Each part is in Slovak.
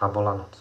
a bola noc.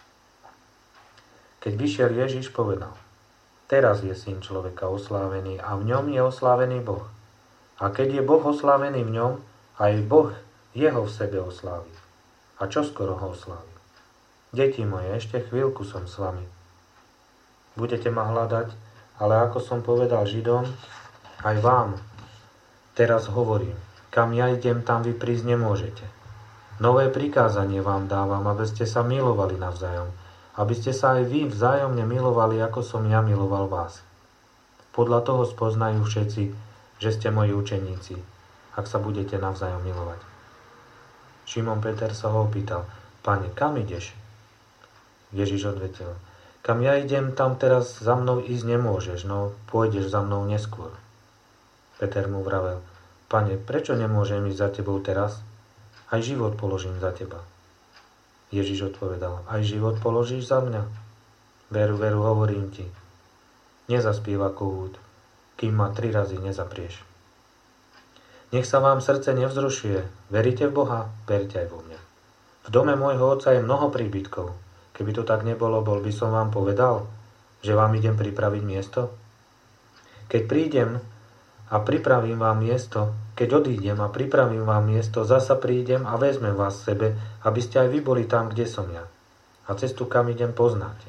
Keď vyšiel Ježiš, povedal: Teraz je Syn človeka oslávený a v ňom je oslávený Boh. A keď je Boh oslávený v ňom, aj Boh jeho v sebe oslávi. A čoskoro ho oslávi. Deti moje, ešte chvíľku som s vami. Budete ma hľadať, ale ako som povedal Židom, aj vám teraz hovorím, kam ja idem, tam vy prísť nemôžete. Nové prikázanie vám dávam, aby ste sa milovali navzájom, aby ste sa aj vy vzájomne milovali, ako som ja miloval vás. Podľa toho spoznajú všetci, že ste moji učeníci, ak sa budete navzájom milovať. Šimon Peter sa ho opýtal: Pane, kam ideš? Ježiš odvetil: Kam ja idem, tam teraz za mnou ísť nemôžeš, no pôjdeš za mnou neskôr. Peter mu vravel: Pane, prečo nemôžem ísť za tebou teraz? Aj život položím za teba. Ježiš odpovedal: Aj život položíš za mňa? Veru, veru, hovorím ti, nezaspieva kohút, kým ma 3 razy nezaprieš. Nech sa vám srdce nevzrušuje. Veríte v Boha? Verte aj vo mňa. V dome môjho otca je mnoho príbytkov. Keby to tak nebolo, bol by som vám povedal, že vám idem pripraviť miesto? Keď prídem a pripravím vám miesto, keď odídem a pripravím vám miesto, zasa prídem a vezmem vás sebe, aby ste aj vy boli tam, kde som ja. A cestu, kam idem, poznáte.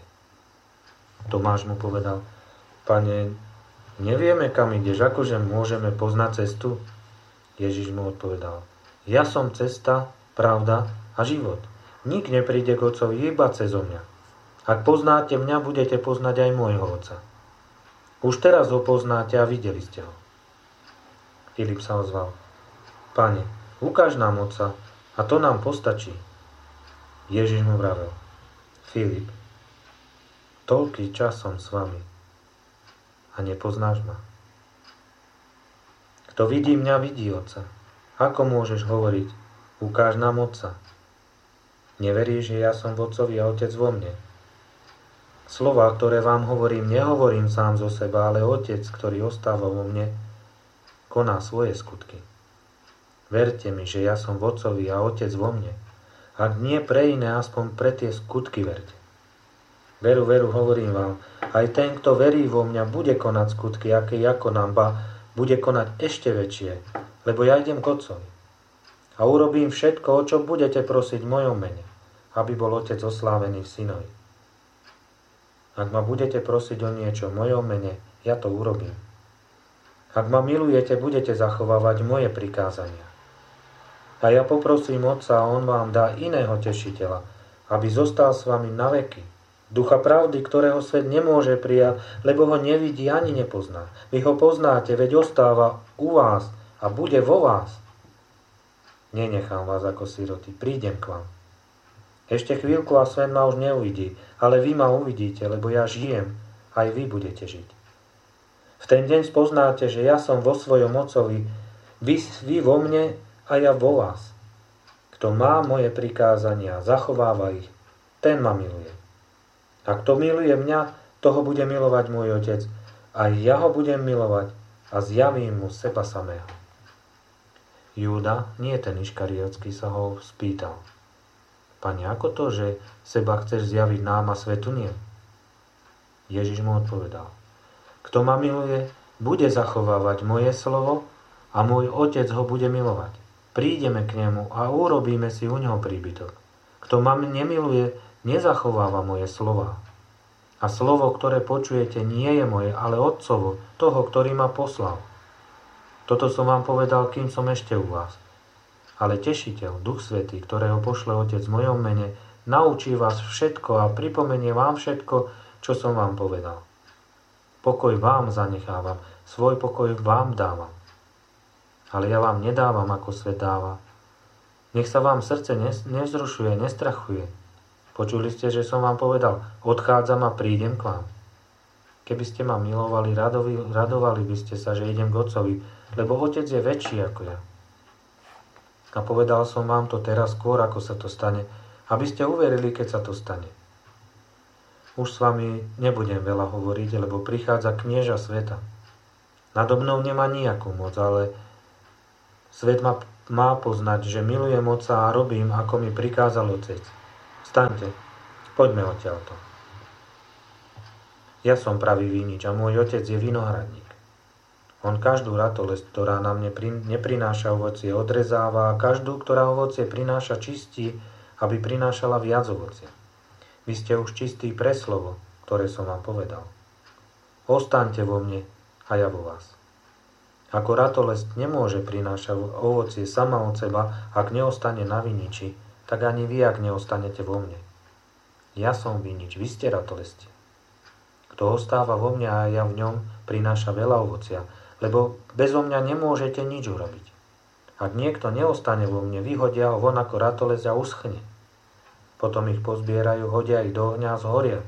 Tomáš mu povedal: Pane, nevieme, kam ideš, akože môžeme poznať cestu? Ježiš mu odpovedal: Ja som cesta, pravda a život. Nik nepríde k Otcovi iba cezo mňa. Ak poznáte mňa, budete poznať aj môjho Otca. Už teraz ho poznáte a videli ste ho. Filip sa ozval: Pane, ukáž nám Otca a to nám postačí. Ježiš mu vravel: Filip, toľký čas som s vami a nepoznáš ma. Kto vidí mňa, vidí Otca. Ako môžeš hovoriť: Ukáž nám Otca? Neveríš, že ja som v Otcovi a Otec vo mne? Slová, ktoré vám hovorím, nehovorím sám zo seba, ale Otec, ktorý ostáva vo mne, koná svoje skutky. Verte mi, že ja som v Otcovi a Otec vo mne. Ak nie pre iné, aspoň pre tie skutky verte. Veru, veru, hovorím vám, aj ten, kto verí vo mňa, bude konať skutky, aké ja konám, ba bude konať ešte väčšie, lebo ja idem k Otcovi. A urobím všetko, o čo budete prosiť v mojom mene, aby bol Otec oslávený v Synovi. Ak ma budete prosiť o niečo v mojom mene, ja to urobím. Ak ma milujete, budete zachovávať moje prikázania. A ja poprosím Otca, a on vám dá iného tešiteľa, aby zostal s vami na veky. Ducha pravdy, ktorého svet nemôže prijať, lebo ho nevidí ani nepozná. Vy ho poznáte, veď ostáva u vás a bude vo vás. Nenechám vás ako siroty, prídem k vám. Ešte chvíľku a svet ma už neuvidí, ale vy ma uvidíte, lebo ja žijem, aj vy budete žiť. V ten deň spoznáte, že ja som vo svojom Otcovi, vy vo mne a ja vo vás. Kto má moje prikázania, zachováva ich, ten ma miluje. A kto miluje mňa, toho bude milovať môj Otec. Aj ja ho budem milovať a zjavím mu seba samého. Júda, nie ten Iškariotský, sa ho spýtal: Pane, ako to, že seba chceš zjaviť nám a svetu nie? Ježiš mu odpovedal: Kto ma miluje, bude zachovávať moje slovo a môj Otec ho bude milovať. Prídeme k nemu a urobíme si u neho príbytok. Kto ma nemiluje, nezachováva moje slová. A slovo, ktoré počujete, nie je moje, ale Otcovo, toho, ktorý ma poslal. Toto som vám povedal, kým som ešte u vás. Ale Tešiteľ, Duch Svätý, ktorého pošle Otec v mojom mene, naučí vás všetko a pripomenie vám všetko, čo som vám povedal. Pokoj vám zanechávam, svoj pokoj vám dávam. Ale ja vám nedávam, ako svet dáva. Nech sa vám srdce nevzrušuje, nestrachuje. Počuli ste, že som vám povedal: Odchádzam a prídem k vám. Keby ste ma milovali, radovali by ste sa, že idem k Otcovi, lebo Otec je väčší ako ja. A povedal som vám to teraz skôr, ako sa to stane, aby ste uverili, keď sa to stane. Už s vami nebudem veľa hovoriť, lebo prichádza knieža sveta. Nado mnou nemá nejakú moc, ale svet má poznať, že milujem Otca a robím, ako mi prikázal Otec. Vstaňte, poďme odtiaľto. Ja som pravý vinič a môj otec je vinohradník. On každú ratolesť, ktorá na mne neprináša ovocie, odrezáva a každú, ktorá ovocie prináša, čistí, aby prinášala viac ovocia. Vy ste už čistí pre slovo, ktoré som vám povedal. Ostaňte vo mne a ja vo vás. Ako ratolesť nemôže prinášať ovocie sama od seba, ak neostane na viniči, tak ani vy, ak neostanete vo mne. Ja som vinič, vy ste ratolesti. Kto ostáva vo mne a ja v ňom, prináša veľa ovocia, lebo bezo mňa nemôžete nič urobiť. Ak niekto neostane vo mne, vyhodia ho von ako ratolesť a uschne. Potom ich pozbierajú, hodia ich do ohňa a zhoria.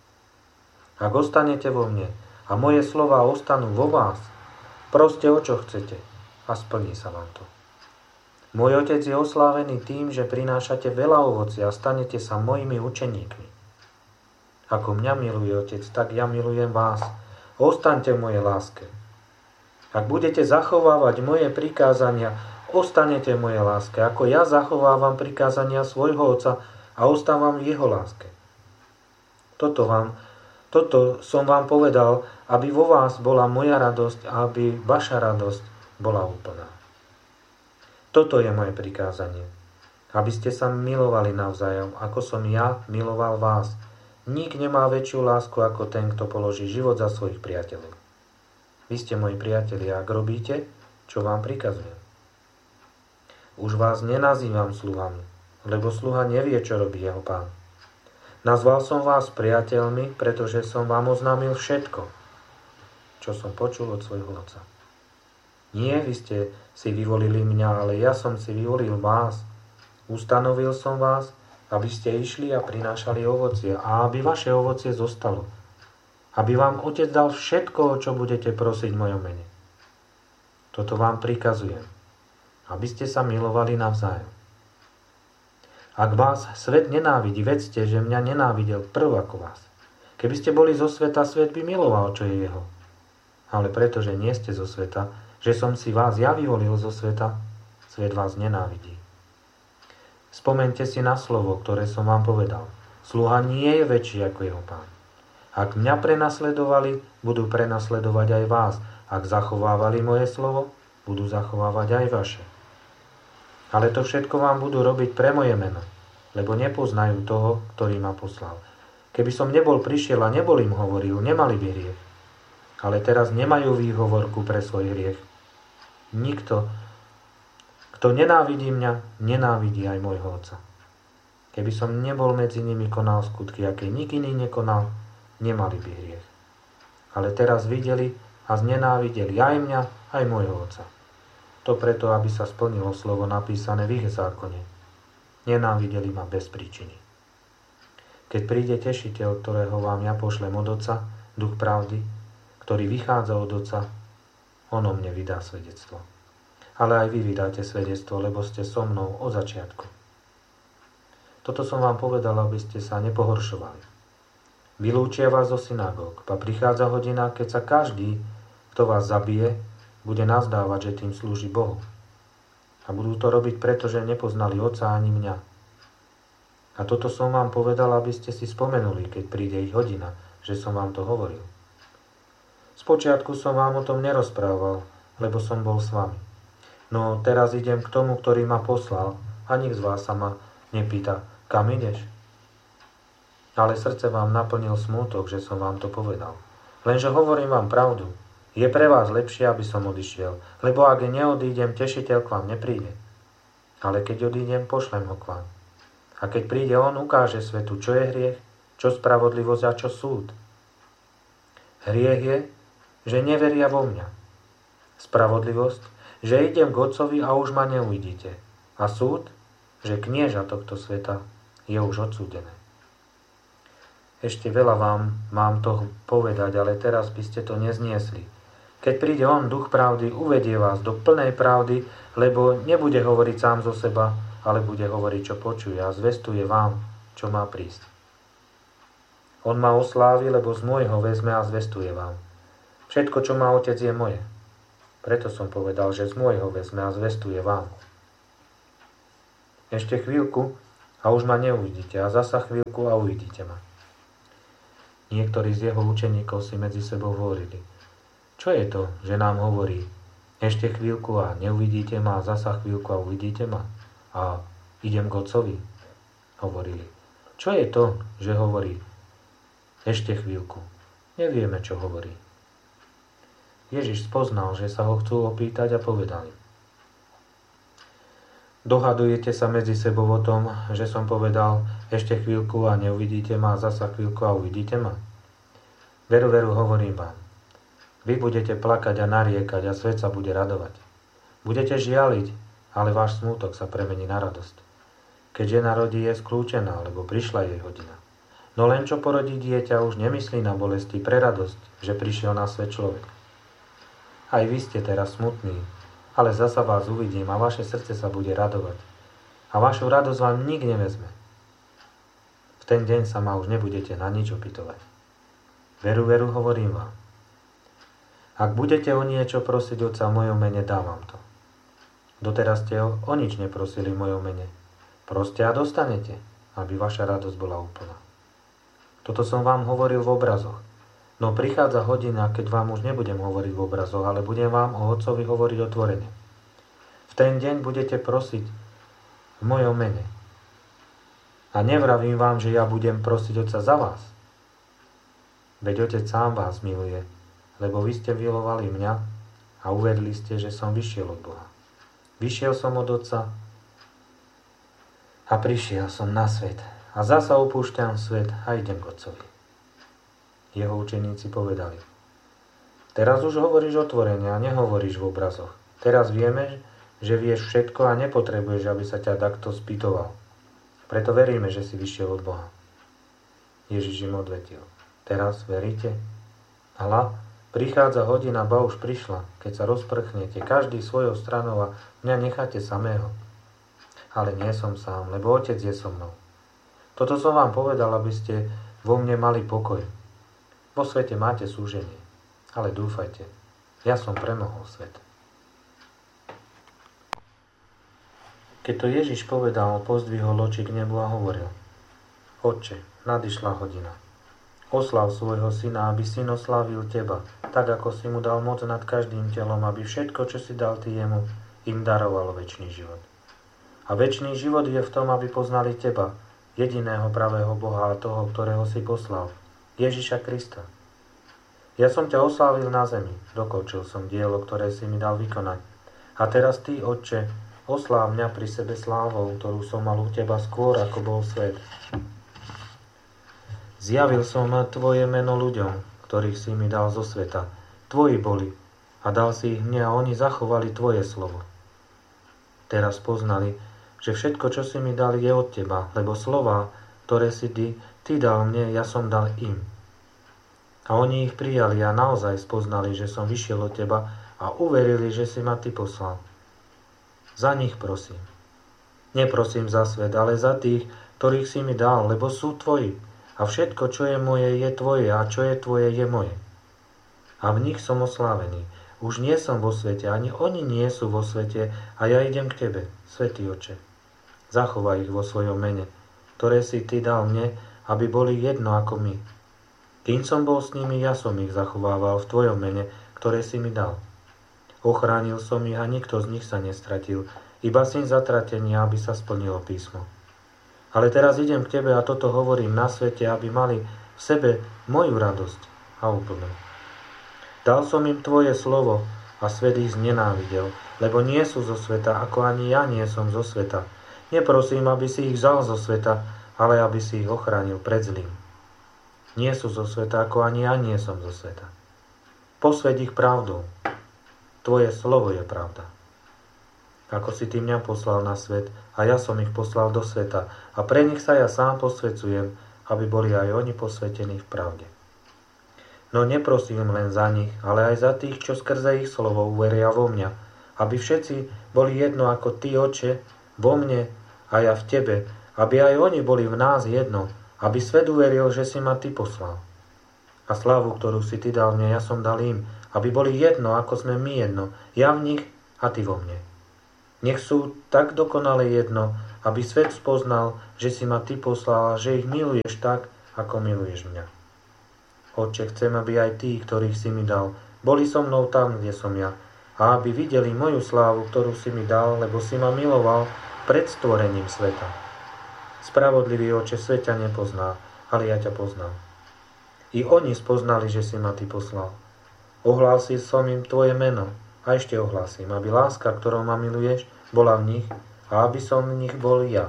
Ak ostanete vo mne a moje slová ostanú vo vás, proste o čo chcete a splní sa vám to. Môj otec je oslávený tým, že prinášate veľa ovocia a stanete sa mojimi učeníkmi. Ako mňa miluje otec, tak ja milujem vás. Ostaňte v mojej láske. Ak budete zachovávať moje prikázania, ostanete v mojej láske, ako ja zachovávam prikázania svojho otca a ostávam v jeho láske. Toto som vám povedal, aby vo vás bola moja radosť a aby vaša radosť bola úplná. Toto je moje prikázanie, aby ste sa milovali navzájom, ako som ja miloval vás. Nik nemá väčšiu lásku ako ten, kto položí život za svojich priateľov. Vy ste moji priatelia, ak robíte, čo vám prikazujem. Už vás nenazývam sluhami, lebo sluha nevie, čo robí jeho pán. Nazval som vás priateľmi, pretože som vám oznámil všetko, čo som počul od svojho otca. Nie, vy ste si vyvolili mňa, ale ja som si vyvolil vás. Ustanovil som vás, aby ste išli a prinášali ovocie a aby vaše ovocie zostalo. Aby vám otec dal všetko, čo budete prosiť v mojom mene. Toto vám prikazujem, aby ste sa milovali navzájom. Ak vás svet nenávidí, vedzte, že mňa nenávidel prv ako vás. Keby ste boli zo sveta, svet by miloval, čo je jeho. Ale pretože nie ste zo sveta, že som si vás ja vyvolil zo sveta, svet vás nenávidí. Spomeňte si na slovo, ktoré som vám povedal. Sluha nie je väčší ako jeho pán. Ak mňa prenasledovali, budú prenasledovať aj vás. Ak zachovávali moje slovo, budú zachovávať aj vaše. Ale to všetko vám budú robiť pre moje meno, lebo nepoznajú toho, ktorý ma poslal. Keby som nebol prišiel a nebol im hovoril, nemali by hriech. Ale teraz nemajú výhovorku pre svoj hriech. Nikto, kto nenávidí mňa, nenávidí aj môjho otca. Keby som nebol medzi nimi konal skutky, aké nik iný nekonal, nemali by hriech. Ale teraz videli a znenávideli aj mňa, aj môjho otca. To preto, aby sa splnilo slovo napísané v ich zákone. Nenávideli ma bez príčiny. Keď príde tešiteľ, ktorého vám ja pošlem od Otca, duch pravdy, ktorý vychádza od Otca, on o mne vydá svedectvo. Ale aj vy vydáte svedectvo, lebo ste so mnou od začiatku. Toto som vám povedal, aby ste sa nepohoršovali. Vylúčia vás zo synagóg, a prichádza hodina, keď sa každý, kto vás zabije, bude nazdávať, že tým slúži Bohu. A budú to robiť preto, že nepoznali Otca ani mňa. A toto som vám povedal, aby ste si spomenuli, keď príde ich hodina, že som vám to hovoril. Spočiatku som vám o tom nerozprával, lebo som bol s vami. No teraz idem k tomu, ktorý ma poslal, a nik z vás sa ma nepýta, kam ideš? Ale srdce vám naplnil smútok, že som vám to povedal. Lenže hovorím vám pravdu. Je pre vás lepšie, aby som odišiel, lebo ak neodídem, tešiteľ k vám nepríde. Ale keď odídem, pošlem ho k vám. A keď príde on, ukáže svetu, čo je hriech, čo spravodlivosť a čo súd. Hriech je, že neveria vo mňa. Spravodlivosť, že idem k Otcovi a už ma neuvidíte. A súd, že knieža tohto sveta je už odsúdené. Ešte veľa vám mám toho povedať, ale teraz by ste to nezniesli. Keď príde on, duch pravdy, uvedie vás do plnej pravdy, lebo nebude hovoriť sám zo seba, ale bude hovoriť, čo počuje a zvestuje vám, čo má prísť. On ma oslávi, lebo z môjho vezme a zvestuje vám. Všetko, čo má Otec, je moje. Preto som povedal, že z môjho vezme a zvestuje vám. Ešte chvíľku a a už ma neuvidíte a zasa chvíľku a uvidíte ma. Niektorí z jeho učeníkov si medzi sebou hovorili: čo je to, že nám hovorí: ešte chvíľku a neuvidíte ma a zasa chvíľku a uvidíte ma a idem k Otcovi? Hovorili: čo je to, že hovorí: ešte chvíľku? Nevieme, čo hovorí. Ježiš spoznal, že sa ho chcú opýtať a povedal im: dohadujete sa medzi sebou o tom, že som povedal: ešte chvíľku a neuvidíte ma a zasa chvíľku a uvidíte ma? Veru, veru, hovorím vám. Vy budete plakať a nariekať a svet sa bude radovať. Budete žialiť, ale váš smútok sa premení na radosť. Keď žena rodí, je skľúčená, lebo prišla jej hodina. No len čo porodí dieťa, už nemyslí na bolesti, pre radosť, že prišiel na svet človek. Aj vy ste teraz smutní, ale zasa vás uvidím a vaše srdce sa bude radovať. A vašu radosť vám nik nevezme. V ten deň sa ma už nebudete na nič opytovať. Veru, veru, hovorím vám. Ak budete o niečo prosiť Otca v mojom mene, dám vám to. Doteraz ste o nič neprosili v mojom mene. Proste a dostanete, aby vaša radosť bola úplná. Toto som vám hovoril v obrazoch. No prichádza hodina, keď vám už nebudem hovoriť v obrazoch, ale budem vám o Otcovi hovoriť otvorene. V ten deň budete prosiť v mojom mene. A nevravím vám, že ja budem prosiť Otca za vás. Veď Otec sám vás miluje, lebo vy ste milovali mňa a uverili ste, že som vyšiel od Boha. Vyšiel som od Otca a prišiel som na svet. A zasa opúšťam svet a idem k Otcovi. Jeho učeníci povedali: teraz už hovoríš otvorene a nehovoríš v obrazoch. Teraz vieme, že vieš všetko a nepotrebuješ, aby sa ťa takto spýtoval. Preto veríme, že si vyšiel od Boha. Ježiš im odvetil: teraz veríte? Hľa, prichádza hodina, ba už prišla, keď sa rozprchnete každý svojou stranou a mňa necháte samého. Ale nie som sám, lebo Otec je so mnou. Toto som vám povedal, aby ste vo mne mali pokoj. Vo svete máte súženie, ale dúfajte, ja som premohol svet. Keď to Ježiš povedal, pozdvihol oči k nebu a hovoril: Otče, nadišla hodina. Oslav svojho syna, aby syn oslávil teba, tak ako si mu dal moc nad každým telom, aby všetko, čo si dal ty jemu, im darovalo večný život. A večný život je v tom, aby poznali teba, jediného pravého Boha a toho, ktorého si poslal, Ježiša Krista. Ja som ťa oslávil na zemi, dokončil som dielo, ktoré si mi dal vykonať. A teraz ty, Otče, osláv mňa pri sebe slávou, ktorú som mal u teba skôr, ako bol svet. Zjavil som tvoje meno ľuďom, ktorých si mi dal zo sveta. Tvoji boli a dal si ich mne a oni zachovali tvoje slovo. Teraz poznali, že všetko, čo si mi dal, je od teba, lebo slová, ktoré si ty dal mne, ja som dal im. A oni ich prijali a naozaj spoznali, že som vyšiel od teba a uverili, že si ma ty poslal. Za nich prosím. Neprosím za svet, ale za tých, ktorých si mi dal, lebo sú tvoji. A všetko, čo je moje, je tvoje a čo je tvoje, je moje. A v nich som oslávený. Už nie som vo svete, ani oni nie sú vo svete a ja idem k tebe, Svätý Otče. Zachovaj ich vo svojom mene, ktoré si ty dal mne, aby boli jedno ako my. Kým som bol s nimi, ja som ich zachovával v tvojom mene, ktoré si mi dal. Ochránil som ich a nikto z nich sa nestratil, iba syn zatratenia, aby sa splnilo písmo. Ale teraz idem k tebe a toto hovorím na svete, aby mali v sebe moju radosť a úplnú. Dal som im tvoje slovo a svet ich znenávidel, lebo nie sú zo sveta, ako ani ja nie som zo sveta. Neprosím, aby si ich vzal zo sveta, ale aby si ich ochránil pred zlým. Nie sú zo sveta, ako ani ja nie som zo sveta. Posväť ich pravdou. Tvoje slovo je pravda. Ako si ty mňa poslal na svet a ja som ich poslal do sveta a pre nich sa ja sám posväcujem, aby boli aj oni posvätení v pravde. No neprosím len za nich, ale aj za tých, čo skrze ich slovo uveria vo mňa, aby všetci boli jedno ako ty, Otče, vo mne a ja v tebe, aby aj oni boli v nás jedno, aby svet uveril, že si ma ty poslal. A slávu, ktorú si ty dal mne, ja som dal im, aby boli jedno, ako sme my jedno, ja v nich a ty vo mne. Nech sú tak dokonale jedno, aby svet spoznal, že si ma ty poslal a že ich miluješ tak, ako miluješ mňa. Otče, chcem, aby aj tí, ktorých si mi dal, boli so mnou tam, kde som ja, a aby videli moju slávu, ktorú si mi dal, lebo si ma miloval pred stvorením sveta. Spravodlivý Otče, svet ťa nepozná, ale ja ťa poznám. I oni spoznali, že si ma ty poslal. Ohlásil som im tvoje meno a ešte ohlásim, aby láska, ktorou ma miluješ, bola v nich a aby som v nich bol ja.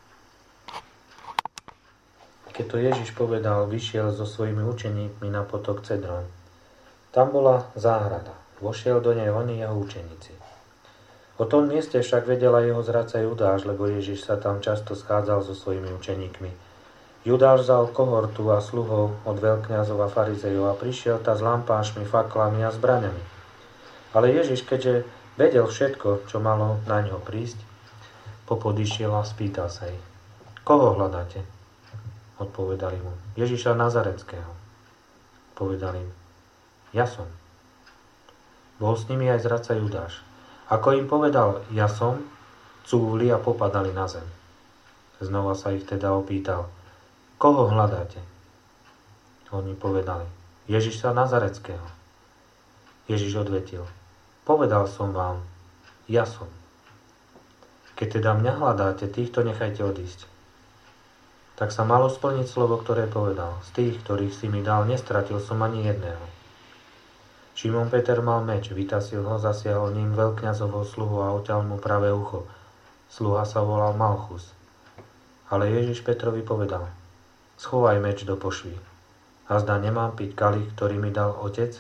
Keď to Ježiš povedal, vyšiel so svojimi učeníkmi na potok Cedron. Tam bola záhrada. Vošiel do nej on i jeho učeníci. O tom mieste však vedela jeho zradca Judáš, lebo Ježiš sa tam často schádzal so svojimi učeníkmi. Judáš vzal kohortu a sluhov od veľkňazov a farizejov a prišiel tá s lampášmi, faklami a zbraňami. Ale Ježiš, keďže vedel všetko, čo malo na ňo prísť, popodišiel a spýtal sa ich. Koho hľadáte? Odpovedali mu. Ježiša Nazareckého. Povedali im. Ja som. Bol s nimi aj zradca Judáš. Ako im povedal, ja som, cúvli a popadali na zem. Znova sa ich teda opýtal, koho hľadáte? Oni povedali, Ježiša Nazareckého. Ježiš odvetil, povedal som vám, ja som. Keď teda mňa hľadáte, týchto nechajte odísť. Tak sa malo splniť slovo, ktoré povedal. Z tých, ktorých si mi dal, nestratil som ani jedného. Šimon Peter mal meč, vytasil ho, zasiahol ním veľkňazovho sluhu a oťal mu pravé ucho. Sluha sa volal Malchus. Ale Ježiš Petrovi povedal, schovaj meč do pošvy. Azda nemám piť kalich, ktorý mi dal otec?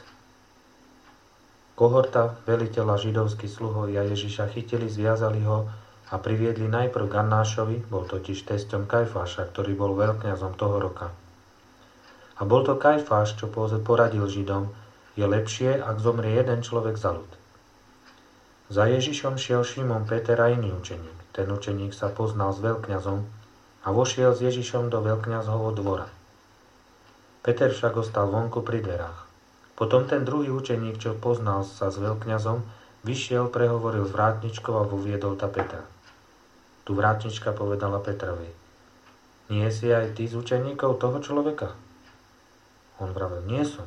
Kohorta veliteľa židovských sluhovia Ježiša chytili, zviazali ho a priviedli najprv k Annášovi, bol totiž tesťom Kajfáša, ktorý bol veľkňazom toho roka. A bol to Kajfáš, čo poradil Židom, je lepšie, ak zomrie jeden človek za ľud. Za Ježišom šiel Šimon Peter a iný učeník. Ten učeník sa poznal s veľkňazom a vošiel s Ježišom do veľkňazhovho dvora. Peter však ostal vonku pri dverách. Potom ten druhý učeník, čo poznal sa s veľkňazom, vyšiel, prehovoril s vrátničkou a voviedol ta Petra. Tu vrátnička povedala Petrovi, nie si aj ty z učeníkov toho človeka? On vravel, nie som.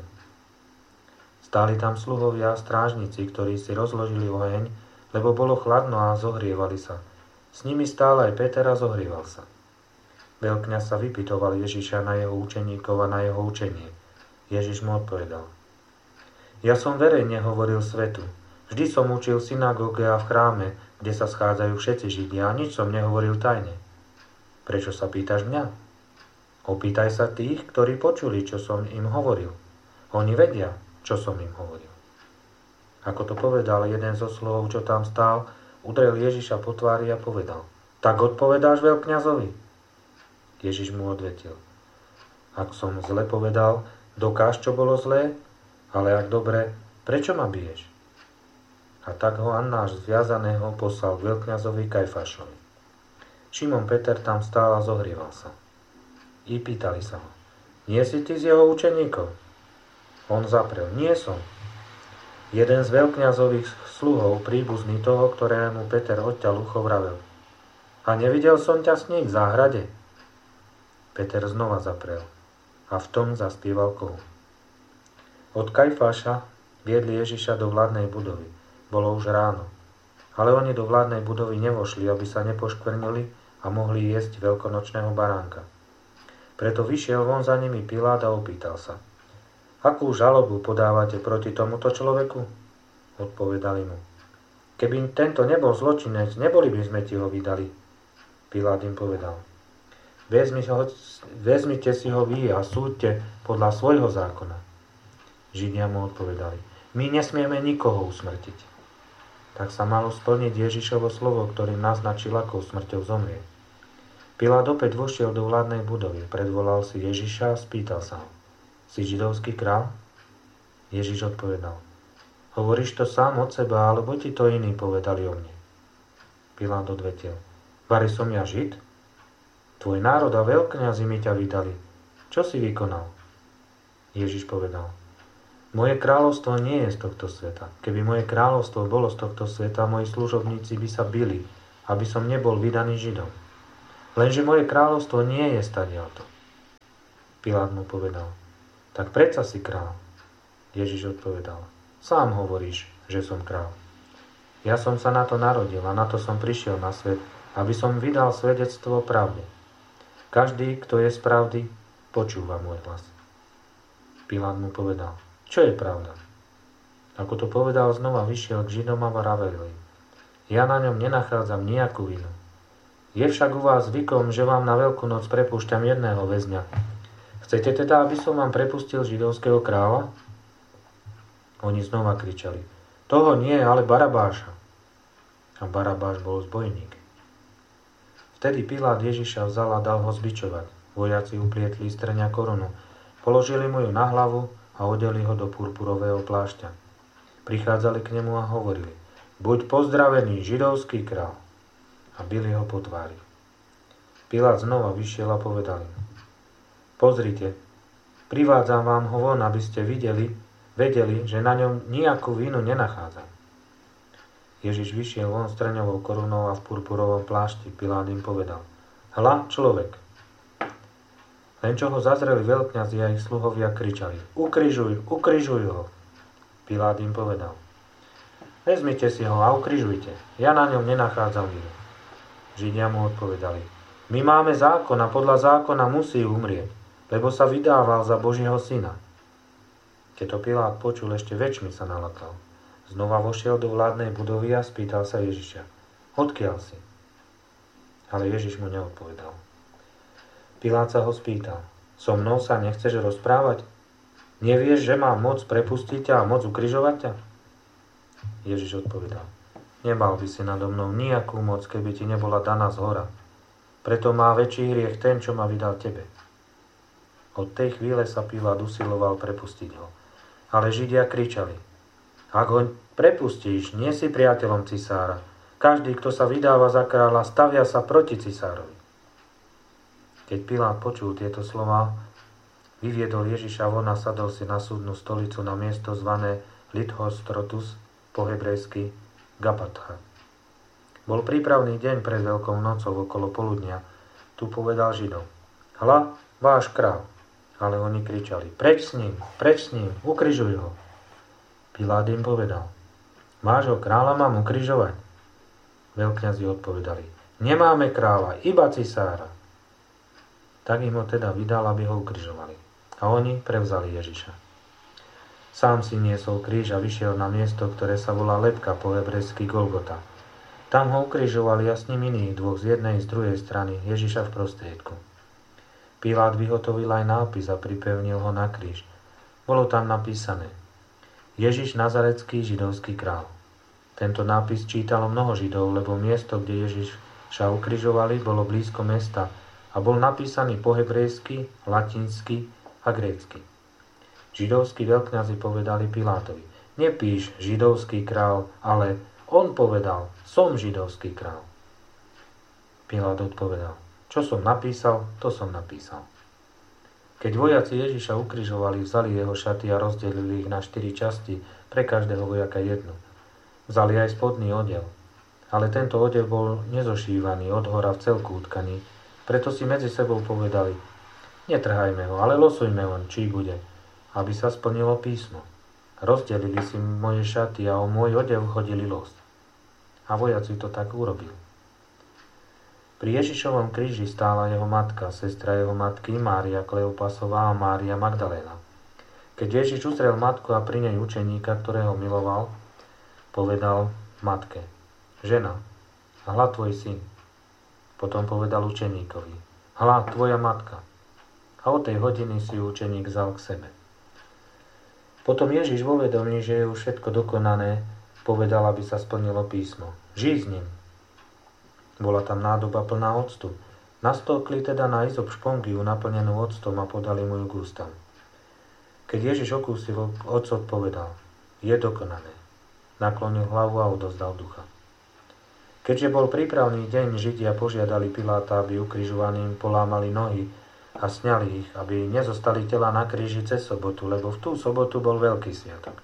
Stáli tam sluhovia a strážnici, ktorí si rozložili oheň, lebo bolo chladno a zohrievali sa. S nimi stál aj Peter a zohrieval sa. Veľkňaz sa vypytoval Ježiša na jeho učeníkov a na jeho učenie. Ježiš mu odpovedal. Ja som verejne hovoril svetu. Vždy som učil v synagóge a v chráme, kde sa schádzajú všetci Židia a nič som nehovoril tajne. Prečo sa pýtaš mňa? Opýtaj sa tých, ktorí počuli, čo som im hovoril. Oni vedia, čo som im hovoril. Ako to povedal jeden zo slovov, čo tam stál, udrel Ježiša po tvári a povedal, tak odpovedáš veľkňazovi? Ježiš mu odvetil, ak som zle povedal, dokáž, čo bolo zlé, ale ak dobre, prečo ma biješ? A tak ho Annáš zviazaného poslal k veľkňazovi Kajfášovi. Šimon Peter tam stál a zohrieval sa. I pýtali sa ho, nie si ty z jeho učeníkov? On zaprel, nie som. Jeden z veľkňazových sluhov, príbuzný toho, ktorému Peter odťal ucho, vravel. A nevidel som ťa s ním v záhrade? Peter znova zaprel a v tom zaspieval kohu. Od Kajfáša viedli Ježiša do vládnej budovy. Bolo už ráno. Ale oni do vládnej budovy nevošli, aby sa nepoškvrnili a mohli jesť veľkonočného baránka. Preto vyšiel von za nimi Pilát a opýtal sa. Akú žalobu podávate proti tomuto človeku? Odpovedali mu. Keby tento nebol zločinec, neboli by sme ti ho vydali. Pilát im povedal. Vezmite si ho vy a súďte podľa svojho zákona. Židia mu odpovedali. My nesmieme nikoho usmrtiť. Tak sa malo splniť Ježišovo slovo, ktorým naznačil, akou smrťou zomrie. Pilát opäť vošiel do vládnej budovy, predvolal si Ježiša a spýtal sa ho. Si židovský král? Ježiš odpovedal. Hovoríš to sám od seba, alebo ti to iní povedali o mne? Pilát odvetil. Vari som ja Žid? Tvoj národ a veľkňazi mi ťa vydali. Čo si vykonal? Ježiš povedal. Moje kráľovstvo nie je z tohto sveta. Keby moje kráľovstvo bolo z tohto sveta, moji služobníci by sa bili, aby som nebol vydaný Židom. Lenže moje kráľovstvo nie je stadiaľto. Pilát mu povedal, tak predsa si kráľ. Ježiš odpovedal, sám hovoríš, že som kráľ. Ja som sa na to narodil a na to som prišiel na svet, aby som vydal svedectvo o pravde. Každý, kto je z pravdy, počúva môj hlas. Pilát mu povedal, čo je pravda? Ako to povedal, znova vyšiel k Židom a vravel im, ja na ňom nenachádzam nejakú vinu. Je však u vás zvykom, že vám na Veľkú noc prepúšťam jedného väzňa. Chcete teda, aby som vám prepustil židovského kráľa? Oni znova kričali, toho nie, ale Barabáša. A Barabáš bol zbojník. Vtedy Pilát Ježiša vzal a dal ho zbičovať. Vojaci uplietli z trňa korunu, položili mu ju na hlavu a odeli ho do purpurového plášťa. Prichádzali k nemu a hovorili, buď pozdravený, židovský kráľ. A bili ho po tvári. Pilát znova vyšiel a povedal im, pozrite, privádzam vám ho von, aby ste vedeli, že na ňom nejakú vinu nenachádzam. Ježiš vyšiel von s trňovou korunou a v purpurovom plášti. Pilát im povedal, hľa, človek. Len čo ho zazreli veľkňazi a ich sluhovia kričali, ukrižuj ho. Pilát im povedal, vezmite si ho a ukrižujte, ja na ňom nenachádzam vinu. Židia mu odpovedali, my máme zákon a podľa zákona musí umrieť, lebo sa vydával za Božieho syna. Keď to Pilát počul, ešte väčšmi sa nalakal. Znova vošiel do vládnej budovy a spýtal sa Ježiša, odkiaľ si? Ale Ježiš mu neodpovedal. Pilát sa ho spýtal, so mnou sa nechceš rozprávať? Nevieš, že mám moc prepustiť ťa a moc ukrižovať ťa? Ježiš odpovedal, nemal by si nado mnou nejakú moc, keby ti nebola daná zhora. Preto má väčší hriech ten, čo ma vydal tebe. Od tej chvíle sa Pilát usiloval prepustiť ho. Ale Židia kričali, ak ho prepustíš, nie si priateľom cisára. Každý, kto sa vydáva za kráľa, stavia sa proti cisárovi. Keď Pilát počul tieto slová, vyviedol Ježiša von a sadol si na súdnu stolicu na miesto zvané Lithostrotus, po hebrejsky Gabatha. Bol prípravný deň pred Veľkou nocou okolo poludnia. Tu povedal Židom, hľa, váš kráľ. Ale oni kričali, preč s ním, ukrižuj ho. Pilát im povedal, máš ho kráľa, mám ukrižovať? Veľkňazi odpovedali, nemáme kráľa, iba cisára. Tak im ho teda vydal, aby ho ukrižovali. A oni prevzali Ježiša. Sám si niesol kríž a vyšiel na miesto, ktoré sa volá Lebka, po hebrejsky Golgota. Tam ho ukrižovali a s ním iných dvoch z jednej z druhej strany, Ježiša v prostriedku. Pilát vyhotovil aj nápis a pripevnil ho na kríž. Bolo tam napísané Ježiš Nazarecký, židovský král. Tento nápis čítalo mnoho Židov, lebo miesto, kde Ježiša ukrižovali, bolo blízko mesta a bol napísaný po hebrejsky, latinsky a grécky. Židovskí veľkňazi povedali Pilátovi, nepíš židovský král, ale on povedal, som židovský král. Pilát odpovedal, čo som napísal, to som napísal. Keď vojaci Ježiša ukrižovali, vzali jeho šaty a rozdelili ich na 4 časti, pre každého vojaka jednu. Vzali aj spodný odev, ale tento odev bol nezošívaný od hora v celku utkaný, preto si medzi sebou povedali, netrhajme ho, ale losujme ho, čí bude, aby sa splnilo písmo. Rozdelili si moje šaty a o môj odev chodili los. A vojaci to tak urobili. Pri Ježišovom kríži stála jeho matka, sestra jeho matky Mária Kleopasová a Mária Magdaléna. Keď Ježiš uzrel matku a pri nej učeníka, ktorého miloval, povedal matke, žena, hľa tvoj syn. Potom povedal učeníkovi, hľa tvoja matka. A od tej hodiny si ju učeník vzal k sebe. Potom Ježiš vo vedomí, že je už všetko dokonané, povedal, aby sa splnilo písmo. Žij s ním. Bola tam nádoba plná octu. Nastolkli teda na izop špongiu naplnenú octom a podali mu ju k ústam. Keď Ježiš okúsil ocot, povedal, je dokonané. Naklonil hlavu a odozdal ducha. Keďže bol prípravný deň, Židia požiadali Piláta, aby ukrižovaným polámali nohy a sňali ich, aby nezostali tela na kríži cez sobotu, lebo v tú sobotu bol veľký sviatok.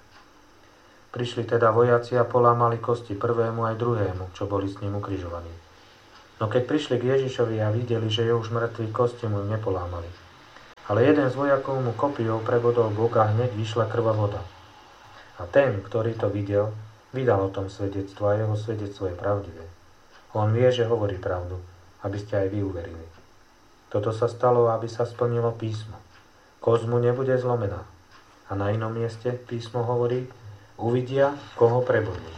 Prišli teda vojaci a polámali kosti prvému aj druhému, čo boli s ním ukrižovaní. No keď prišli k Ježišovi a videli, že je už mŕtvý, kosti mu nepolámali. Ale jeden z vojakov mu kopijou prebodol bok a hneď vyšla krv a voda. A ten, ktorý to videl, vydal o tom svedectvo a jeho svedectvo je pravdivé. On vie, že hovorí pravdu, aby ste aj vy uverili. Toto sa stalo, aby sa splnilo písmo. Kosť mu nebude zlomená. A na inom mieste písmo hovorí, uvidia, koho prebodli.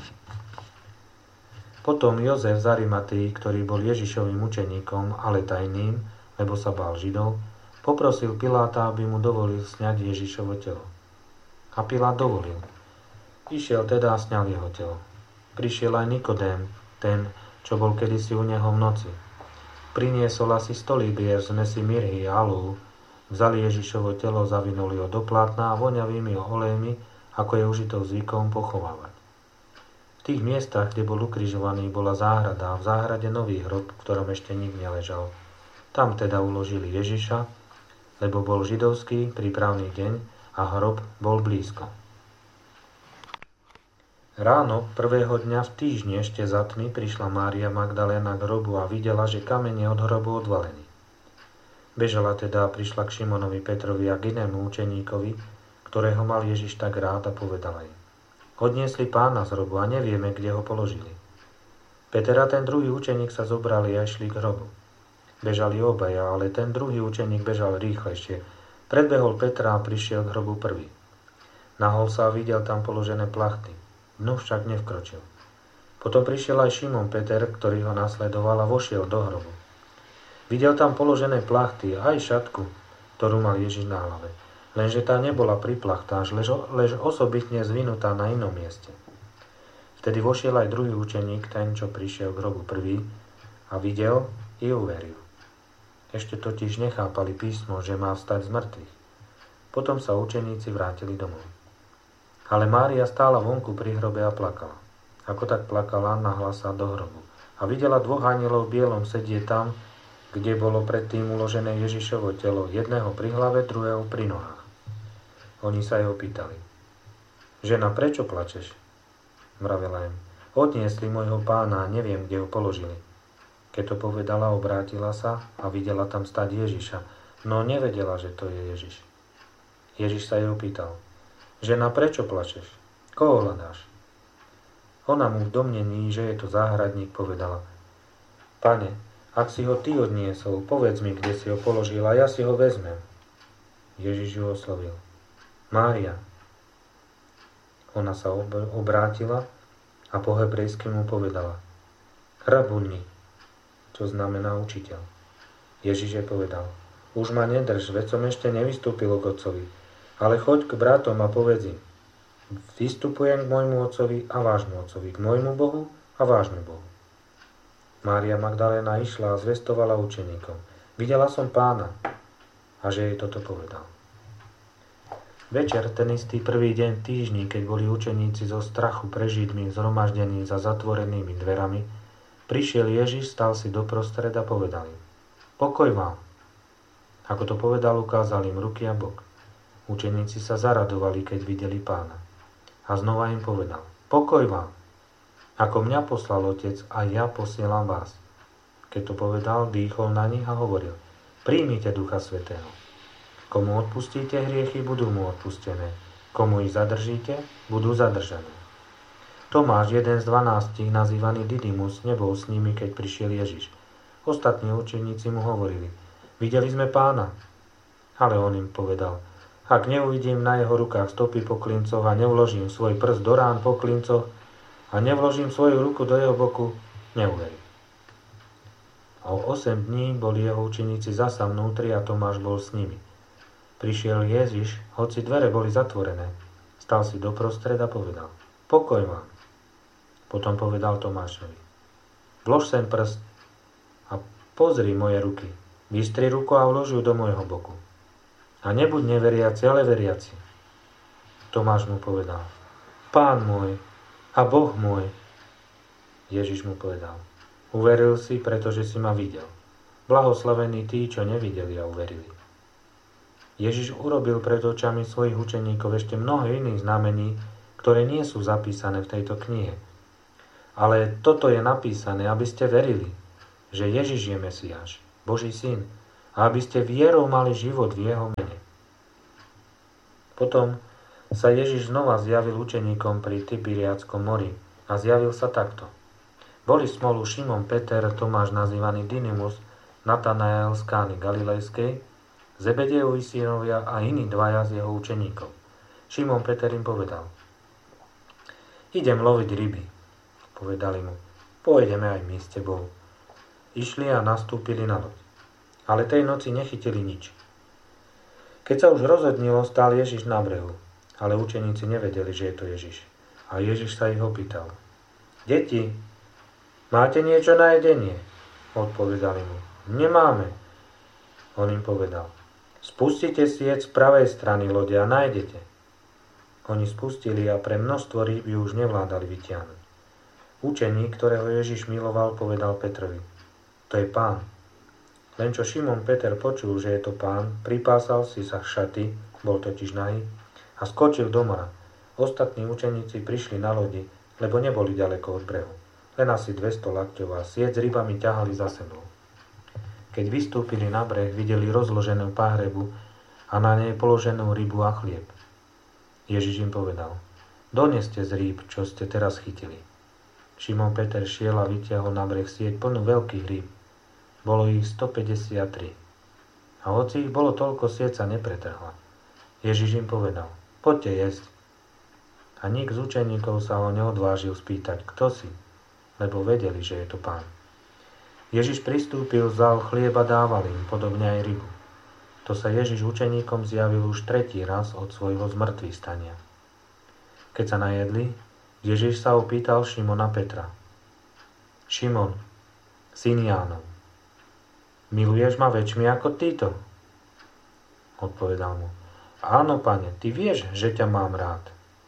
Potom Jozef z Arimatei, ktorý bol Ježišovým učeníkom, ale tajným, lebo sa bál Židov, poprosil Piláta, aby mu dovolil sňať Ježišovo telo. A Pilát dovolil. Išiel teda a sňal jeho telo. Prišiel aj Nikodém, ten, čo bol kedysi u neho v noci. Priniesol asi 100 libier zmesi mirhy a alúhu, vzali Ježišovo telo, zavinuli ho do plátna a voňavými olejmi, ako je užitou zvykom, pochovávať. V tých miestach, kde bol ukrižovaný, bola záhrada a v záhrade nový hrob, v ktorom ešte nik neležal. Tam teda uložili Ježiša, lebo bol židovský prípravný deň a hrob bol blízko. Ráno prvého dňa v týždni ešte za tmy prišla Mária Magdaléna k hrobu a videla, že kameň je od hrobu odvalený. Bežala teda a prišla k Šimonovi Petrovi a k inému učeníkovi, ktorého mal Ježiš tak rád, a povedala im: Odniesli Pána z hrobu a nevieme, kde ho položili. Peter a ten druhý učeník sa zobrali a išli k hrobu. Bežali obaja, ale ten druhý učeník bežal rýchlejšie. Predbehol Petra a prišiel k hrobu prvý. Nahol sa a videl tam položené plachty. Dnu však nevkročil. Potom prišiel aj Šimon Peter, ktorý ho nasledoval, a vošiel do hrobu. Videl tam položené plachty a aj šatku, ktorú mal Ježiš na hlave. Lenže tá nebola pri plachtách, lež osobitne zvinutá na inom mieste. Vtedy vošiel aj druhý učeník, ten, čo prišiel k hrobu prvý, a videl i uveril. Ešte totiž nechápali písmo, že má vstať z mŕtvych. Potom sa učeníci vrátili domov. Ale Mária stála vonku pri hrobe a plakala. Ako tak plakala, nahla sa do hrobu a videla 2 anjelov v bielom sedieť tam, kde bolo predtým uložené Ježišovo telo, jedného pri hlave, druhého pri nohách. Oni sa jej opýtali: Žena, prečo plačeš? Vravela im: Odniesli môjho Pána a neviem, kde ho položili. Keď to povedala, obrátila sa a videla tam stať Ježiša, no nevedela, že to je Ježiš. Ježiš sa jej opýtal: Žena, prečo plačeš? Koho hľadáš? Ona mu v domnení, že je to záhradník, povedala: Pane, ak si ho ty odniesol, povedz mi, kde si ho položil a ja si ho vezmem. Ježiš ju oslovil: Mária. Ona sa obrátila a po hebrejsky mu povedala: Rabuni, čo znamená učiteľ. Ježiš jej povedal: Už ma nedrž, veď som ešte nevystúpil k Otcovi, ale choď k bratom a povedz im: Vystupujem k môjmu Otcovi a vášmu Otcovi, k môjmu Bohu a vášmu Bohu. Mária Magdaléna išla a zvestovala učeníkom: Videla som Pána, a že jej toto povedal. Večer, ten istý prvý deň v týždni, keď boli učeníci zo strachu pre Židmi zhromaždení za zatvorenými dverami, prišiel Ježiš, stal si doprostred a povedal im: Pokoj vám. Ako to povedal, ukázal im ruky a bok. Učeníci sa zaradovali, keď videli Pána. A znova im povedal: Pokoj vám. Ako mňa poslal Otec, a ja posielam vás. Keď to povedal, dýchol na nich a hovoril: Príjmite Ducha Svätého. Komu odpustíte hriechy, budú mu odpustené. Komu ich zadržíte, budú zadržané. Tomáš, jeden z 12, nazývaný Didymus, nebol s nimi, keď prišiel Ježiš. Ostatní učeníci mu hovorili: Videli sme Pána. Ale on im povedal: Ak neuvidím na jeho rukách stopy po klincoch a nevložím svoj prst do rán po klincoch a nevložím svoju ruku do jeho boku, neuverím. A o 8 dní boli jeho učeníci zasa vnútri a Tomáš bol s nimi. Prišiel Ježiš, hoci dvere boli zatvorené. Stal si doprostred a povedal: Pokoj vám. Potom povedal Tomášovi: Vlož sem prst a pozri moje ruky. Vystri ruku a vlož ju do môjho boku. A nebuď neveriaci, ale veriaci. Tomáš mu povedal: Pán môj a Boh môj. Ježiš mu povedal: Uveril si, pretože si ma videl. Blahoslavení tí, čo nevideli a uverili. Ježiš urobil pred očami svojich učeníkov ešte mnoho iných znamení, ktoré nie sú zapísané v tejto knihe. Ale toto je napísané, aby ste verili, že Ježiš je Mesiáš, Boží syn, a aby ste vierou mali život v jeho mene. Potom sa Ježiš znova zjavil učeníkom pri Tiberiádskom mori a zjavil sa takto. Boli spolu Šimon Peter, Tomáš nazývaný Dydymus, Natanael z Kány Galilejskej, Zebedejovi synovia a iní dvaja z jeho učeníkov. Šimon Peter im povedal: Idem loviť ryby. Povedali mu: Pôjdeme aj my s tebou. Išli a nastúpili na loď. Ale tej noci nechytili nič. Keď sa už rozhodnilo, stál Ježiš na brehu, ale učeníci nevedeli, že je to Ježiš. A Ježiš sa ich opýtal: Deti, máte niečo na jedenie? Odpovedali mu: Nemáme. On im povedal: Spustite sieť z pravej strany lode a nájdete. Oni spustili a pre množstvo rýb ju už nevládali vytiahnuť. Učeník, ktorého Ježiš miloval, povedal Petrovi: To je Pán. Len čo Šimon Peter počul, že je to Pán, pripásal si sa šaty, bol totiž nahý, a skočil do mora. Ostatní učeníci prišli na lodi, lebo neboli ďaleko od brehu. Len asi 200 lakťov a sieť s rybami ťahali za sebou. Keď vystúpili na breh, videli rozloženú páhrebu a na nej položenú rybu a chlieb. Ježiš im povedal: Doneste z rýb, čo ste teraz chytili. Šimon Peter šiel a vytiahol na breh sieť plnú veľkých rýb. Bolo ich 153. A hoci ich bolo toľko, sieť sa nepretrhla. Ježiš im povedal: Poďte jesť. A nik z učeníkov sa ho neodvážil spýtať: Kto si? Lebo vedeli, že je to Pán. Ježiš pristúpil, vzal chlieb a dával im, podobne aj rybu. To sa Ježiš učeníkom zjavil už 3. raz od svojho zmrtvých stania. Keď sa najedli, Ježiš sa opýtal Šimona Petra: Šimon, syn Jánov, miluješ ma väčšmi ako títo? Odpovedal mu: Áno, Pane, ty vieš, že ťa mám rád.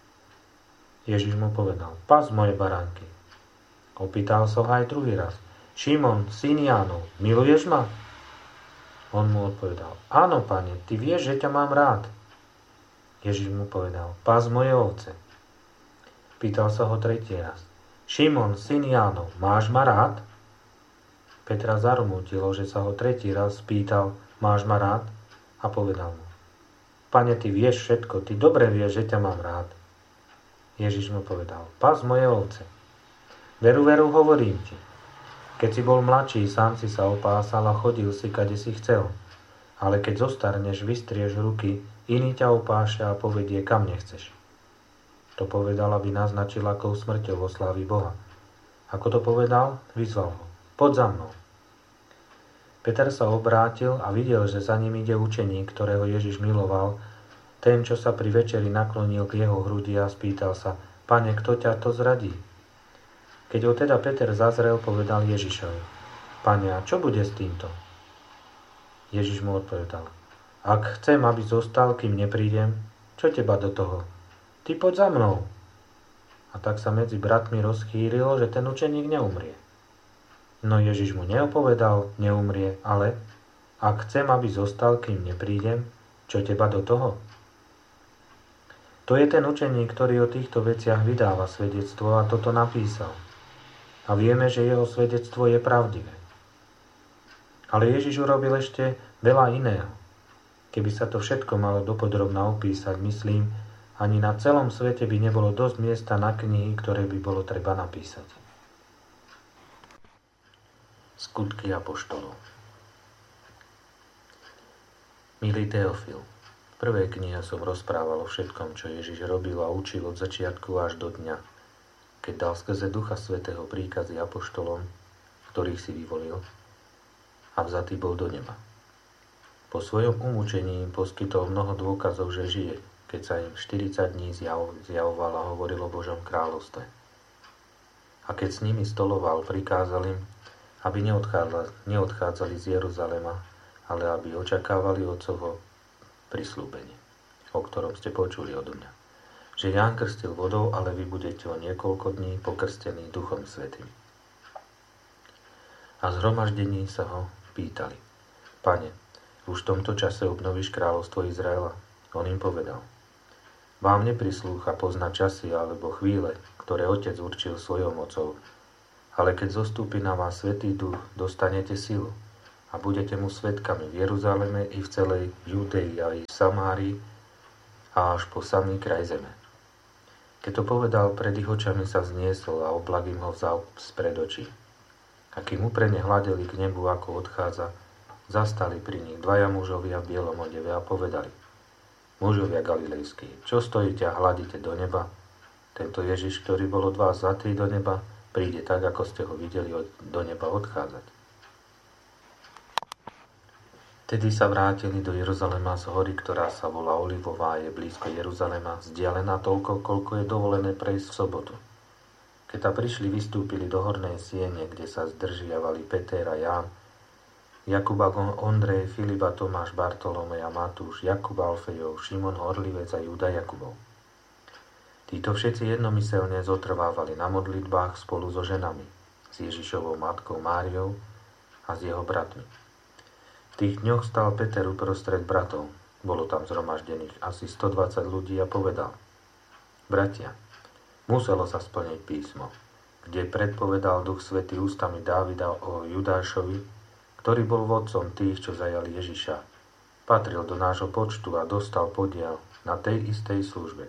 Ježiš mu povedal: Pas moje baránky. Opýtal sa ho aj druhý raz: Šimon, syn Jánov, miluješ ma? On mu odpovedal: Áno, Pane, ty vieš, že ťa mám rád. Ježiš mu povedal: Pas moje ovce. Pýtal sa ho 3. raz: Šimon, syn Jánov, máš ma rád? Petra zarmútilo, že sa ho 3. raz spýtal: Máš ma rád? A povedal mu: Pane, ty vieš všetko, ty dobre vieš, že ťa mám rád. Ježiš mu povedal: Pas moje ovce. Veru, veru, hovorím ti. Keď si bol mladší, sám si sa opásal a chodil si, kade si chcel. Ale keď zostarneš, vystrieš ruky, iný ťa opáša a povedie, kam nechceš. To povedal, aby naznačil, akou smrťou oslávi Boha. Ako to povedal, vyzval ho: Poď za mnou. Peter sa obrátil a videl, že za ním ide učeník, ktorého Ježiš miloval, ten, čo sa pri večeri naklonil k jeho hrudi a spýtal sa: Pane, kto ťa to zradí? Keď ho teda Peter zazrel, povedal Ježišovi: Pane, a čo bude s týmto? Ježiš mu odpovedal: Ak chcem, aby zostal, kým neprídem, čo teba do toho? Ty poď za mnou. A tak sa medzi bratmi rozchýrilo, že ten učeník neumrie. No Ježiš mu neopovedal, neumrie, ale ak chcem, aby zostal, kým neprídem, čo teba do toho? To je ten učeník, ktorý o týchto veciach vydáva svedectvo a toto napísal. A vieme, že jeho svedectvo je pravdivé. Ale Ježiš urobil ešte veľa iného. Keby sa to všetko malo dopodrobna opísať, myslím, ani na celom svete by nebolo dosť miesta na knihy, ktoré by bolo treba napísať. Skutky apoštolov. Milý Teofil, v prvej knihe som rozprával o všetkom, čo Ježiš robil a učil od začiatku až do dňa, keď dal skrze Ducha Svätého príkazy apoštolom, ktorých si vyvolil, a vzatý bol do neba. Po svojom umúčení im poskytol mnoho dôkazov, že žije, keď sa im 40 dní zjavoval a hovoril o Božom kráľovstve. A keď s nimi stoloval, prikázal im, aby neodchádzali z Jeruzalema, ale aby očakávali Otcovo prisľúbenie, o ktorom ste počuli odo mňa. Že Ján krstil vodou, ale vy budete o niekoľko dní pokrstení Duchom Svätým. A zhromaždení sa ho pýtali: Pane, už v tomto čase obnovíš kráľovstvo Izraela? On im povedal: Vám neprislúcha poznať časy alebo chvíle, ktoré Otec určil svojou mocou, Ale keď zostúpi na vás Svätý Duch, dostanete silu a budete mu svedkami v Jeruzaleme i v celej Judei a i v Samárii a až po samý kraj zeme. Keď to povedal, pred ich očami sa vzniesol a oblak im ho vzal spred očí. A kým úprene hľadeli k nebu, ako odchádza, zastali pri nich dvaja mužovia v bielom odeve a povedali: Mužovia galilejskí, čo stojíte a hľadíte do neba? Tento Ježiš, ktorý bol od vás vzatý do neba, príde tak, ako ste ho videli do neba odchádzať. Tedy sa vrátili do Jeruzalema z hory, ktorá sa volá Olivová a je blízko Jeruzalema, vzdialená toľko, koľko je dovolené prejsť v sobotu. Keď tam prišli, vystúpili do hornej siene, kde sa zdržiavali Peter a Ján, Jakub a Ondrej, Filip a Tomáš, Bartolomej a Matúš, Jakub a Alfejov, Šimon Horlivec a Júda Jakubov. Títo všetci jednomyselne zotrvávali na modlitbách spolu so ženami, s Ježišovou matkou Máriou a s jeho bratmi. V tých dňoch stal Peter uprostred bratov, bolo tam zhromaždených asi 120 ľudí a povedal: Bratia, muselo sa splniť písmo, kde predpovedal Duch Svätý ústami Dávida o Judášovi, ktorý bol vodcom tých, čo zajali Ježiša. Patril do nášho počtu a dostal podiel na tej istej službe.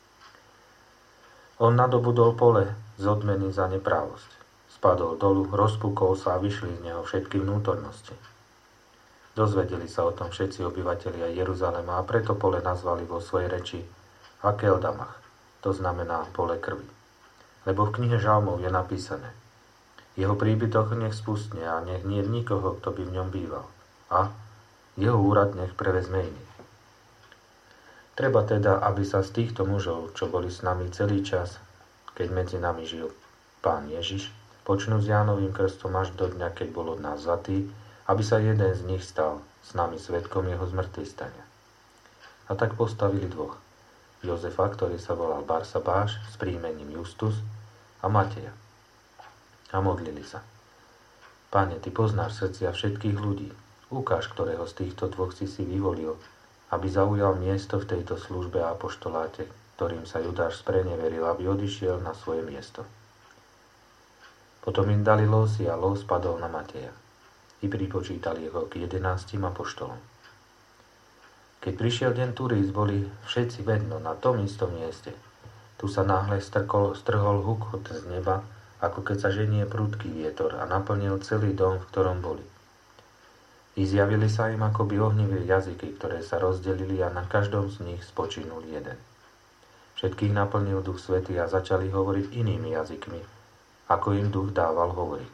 On nadobudol pole z odmeny za neprávosť. Spadol dolu, rozpukol sa a vyšli z neho všetky vnútornosti. Dozvedeli sa o tom všetci obyvatelia Jeruzalema a preto pole nazvali vo svojej reči Akeldamach, to znamená pole krvi. Lebo v knihe Žalmov je napísané: Jeho príbytok nech spustne a nech nie je nikoho, kto by v ňom býval. A jeho úrad nech prevezme iný. Treba teda, aby sa z týchto mužov, čo boli s nami celý čas, keď medzi nami žil Pán Ježiš, počnú s Jánovým krstom až do dňa, keď bol od nás vzatý, aby sa jeden z nich stal s nami svedkom jeho zmŕtvychvstania. A tak postavili dvoch: Jozefa, ktorý sa volal Barsabáš s príjmením Justus, a Mateja. A modlili sa: Pane, Ty poznáš srdcia všetkých ľudí, ukáž, ktorého z týchto dvoch si vyvolil, aby zaujal miesto v tejto službe a apoštoláte, ktorým sa Judáš spreneveril, aby odišiel na svoje miesto. Potom im dali losy a los padol na Mateja. I pripočítali ho k 11 apoštolom. Keď prišiel deň Turíc, boli všetci vedno na tom istom mieste. Tu sa náhle strhol hukot z neba, ako keď sa ženie prudký vietor, a naplnil celý dom, v ktorom boli. I zjavili sa im akoby ohnivé jazyky, ktoré sa rozdelili a na každom z nich spočinul jeden. Všetkých naplnil Duch Svätý a začali hovoriť inými jazykmi, ako im Duch dával hovoriť.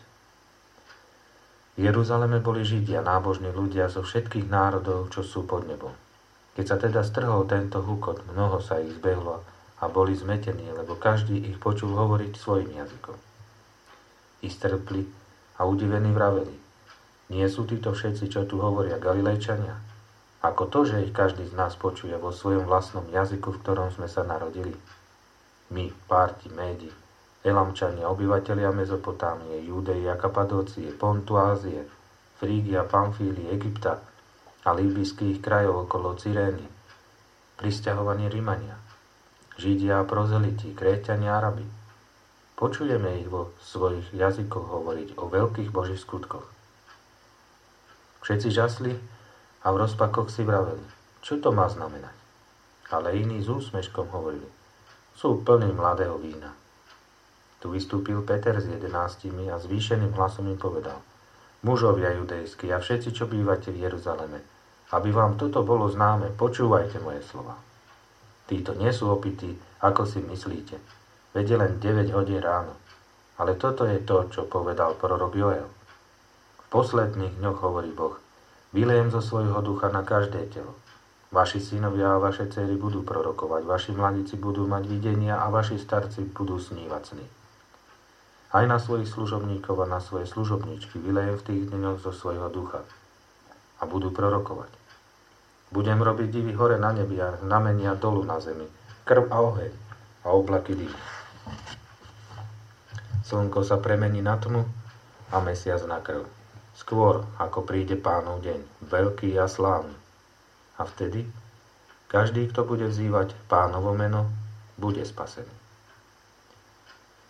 V Jeruzaleme boli Židia, nábožní ľudia zo všetkých národov, čo sú pod nebom. Keď sa teda strhol tento hukot, mnoho sa ich zbehlo a boli zmetení, lebo každý ich počul hovoriť svojim jazykom. I strpli a udivení vraveli: Nie sú títo všetci, čo tu hovoria, Galilejčania? Ako to, že ich každý z nás počuje vo svojom vlastnom jazyku, v ktorom sme sa narodili? My, Párti, Médi, Elamčania, obyvatelia Mezopotámie, Júdeji a Kapadócie, Pontu, Ázie, Frígia, Pamfílie, Egypta a líbyjských krajov okolo Cyrény, prisťahovaní Rimania, Židia a prozeliti, Kréťania, Arabi. Počujeme ich vo svojich jazykoch hovoriť o veľkých Božích skutkoch. Všetci žasli a v rozpakoch si vraveli: Čo to má znamenať? Ale iní s úsmeškom hovorili: Sú plní mladého vína. Tu vystúpil Peter s 11 a zvýšeným hlasom im povedal: Mužovia judejskí a všetci, čo bývate v Jeruzaleme, aby vám toto bolo známe, počúvajte moje slova. Títo nie sú opití, ako si myslíte. Veď je len 9 hodín ráno. Ale toto je to, čo povedal prorok Joel. V posledných dňoch hovorí Boh: Vylejem zo svojho ducha na každé telo. Vaši synovia a vaše dcery budú prorokovať, vaši mladíci budú mať videnia a vaši starci budú snívať sny. Aj na svojich služobníkov a na svoje služobníčky vylejem v tých dňoch zo svojho ducha a budú prorokovať. Budem robiť divy hore na nebi a znamenia dolu na zemi, krv a oheň a oblaky dymu. Slnko sa premení na tmu a mesiac na krv. Skôr, ako príde Pánov deň, veľký a slávny. A vtedy každý, kto bude vzývať Pánovo meno, bude spasený.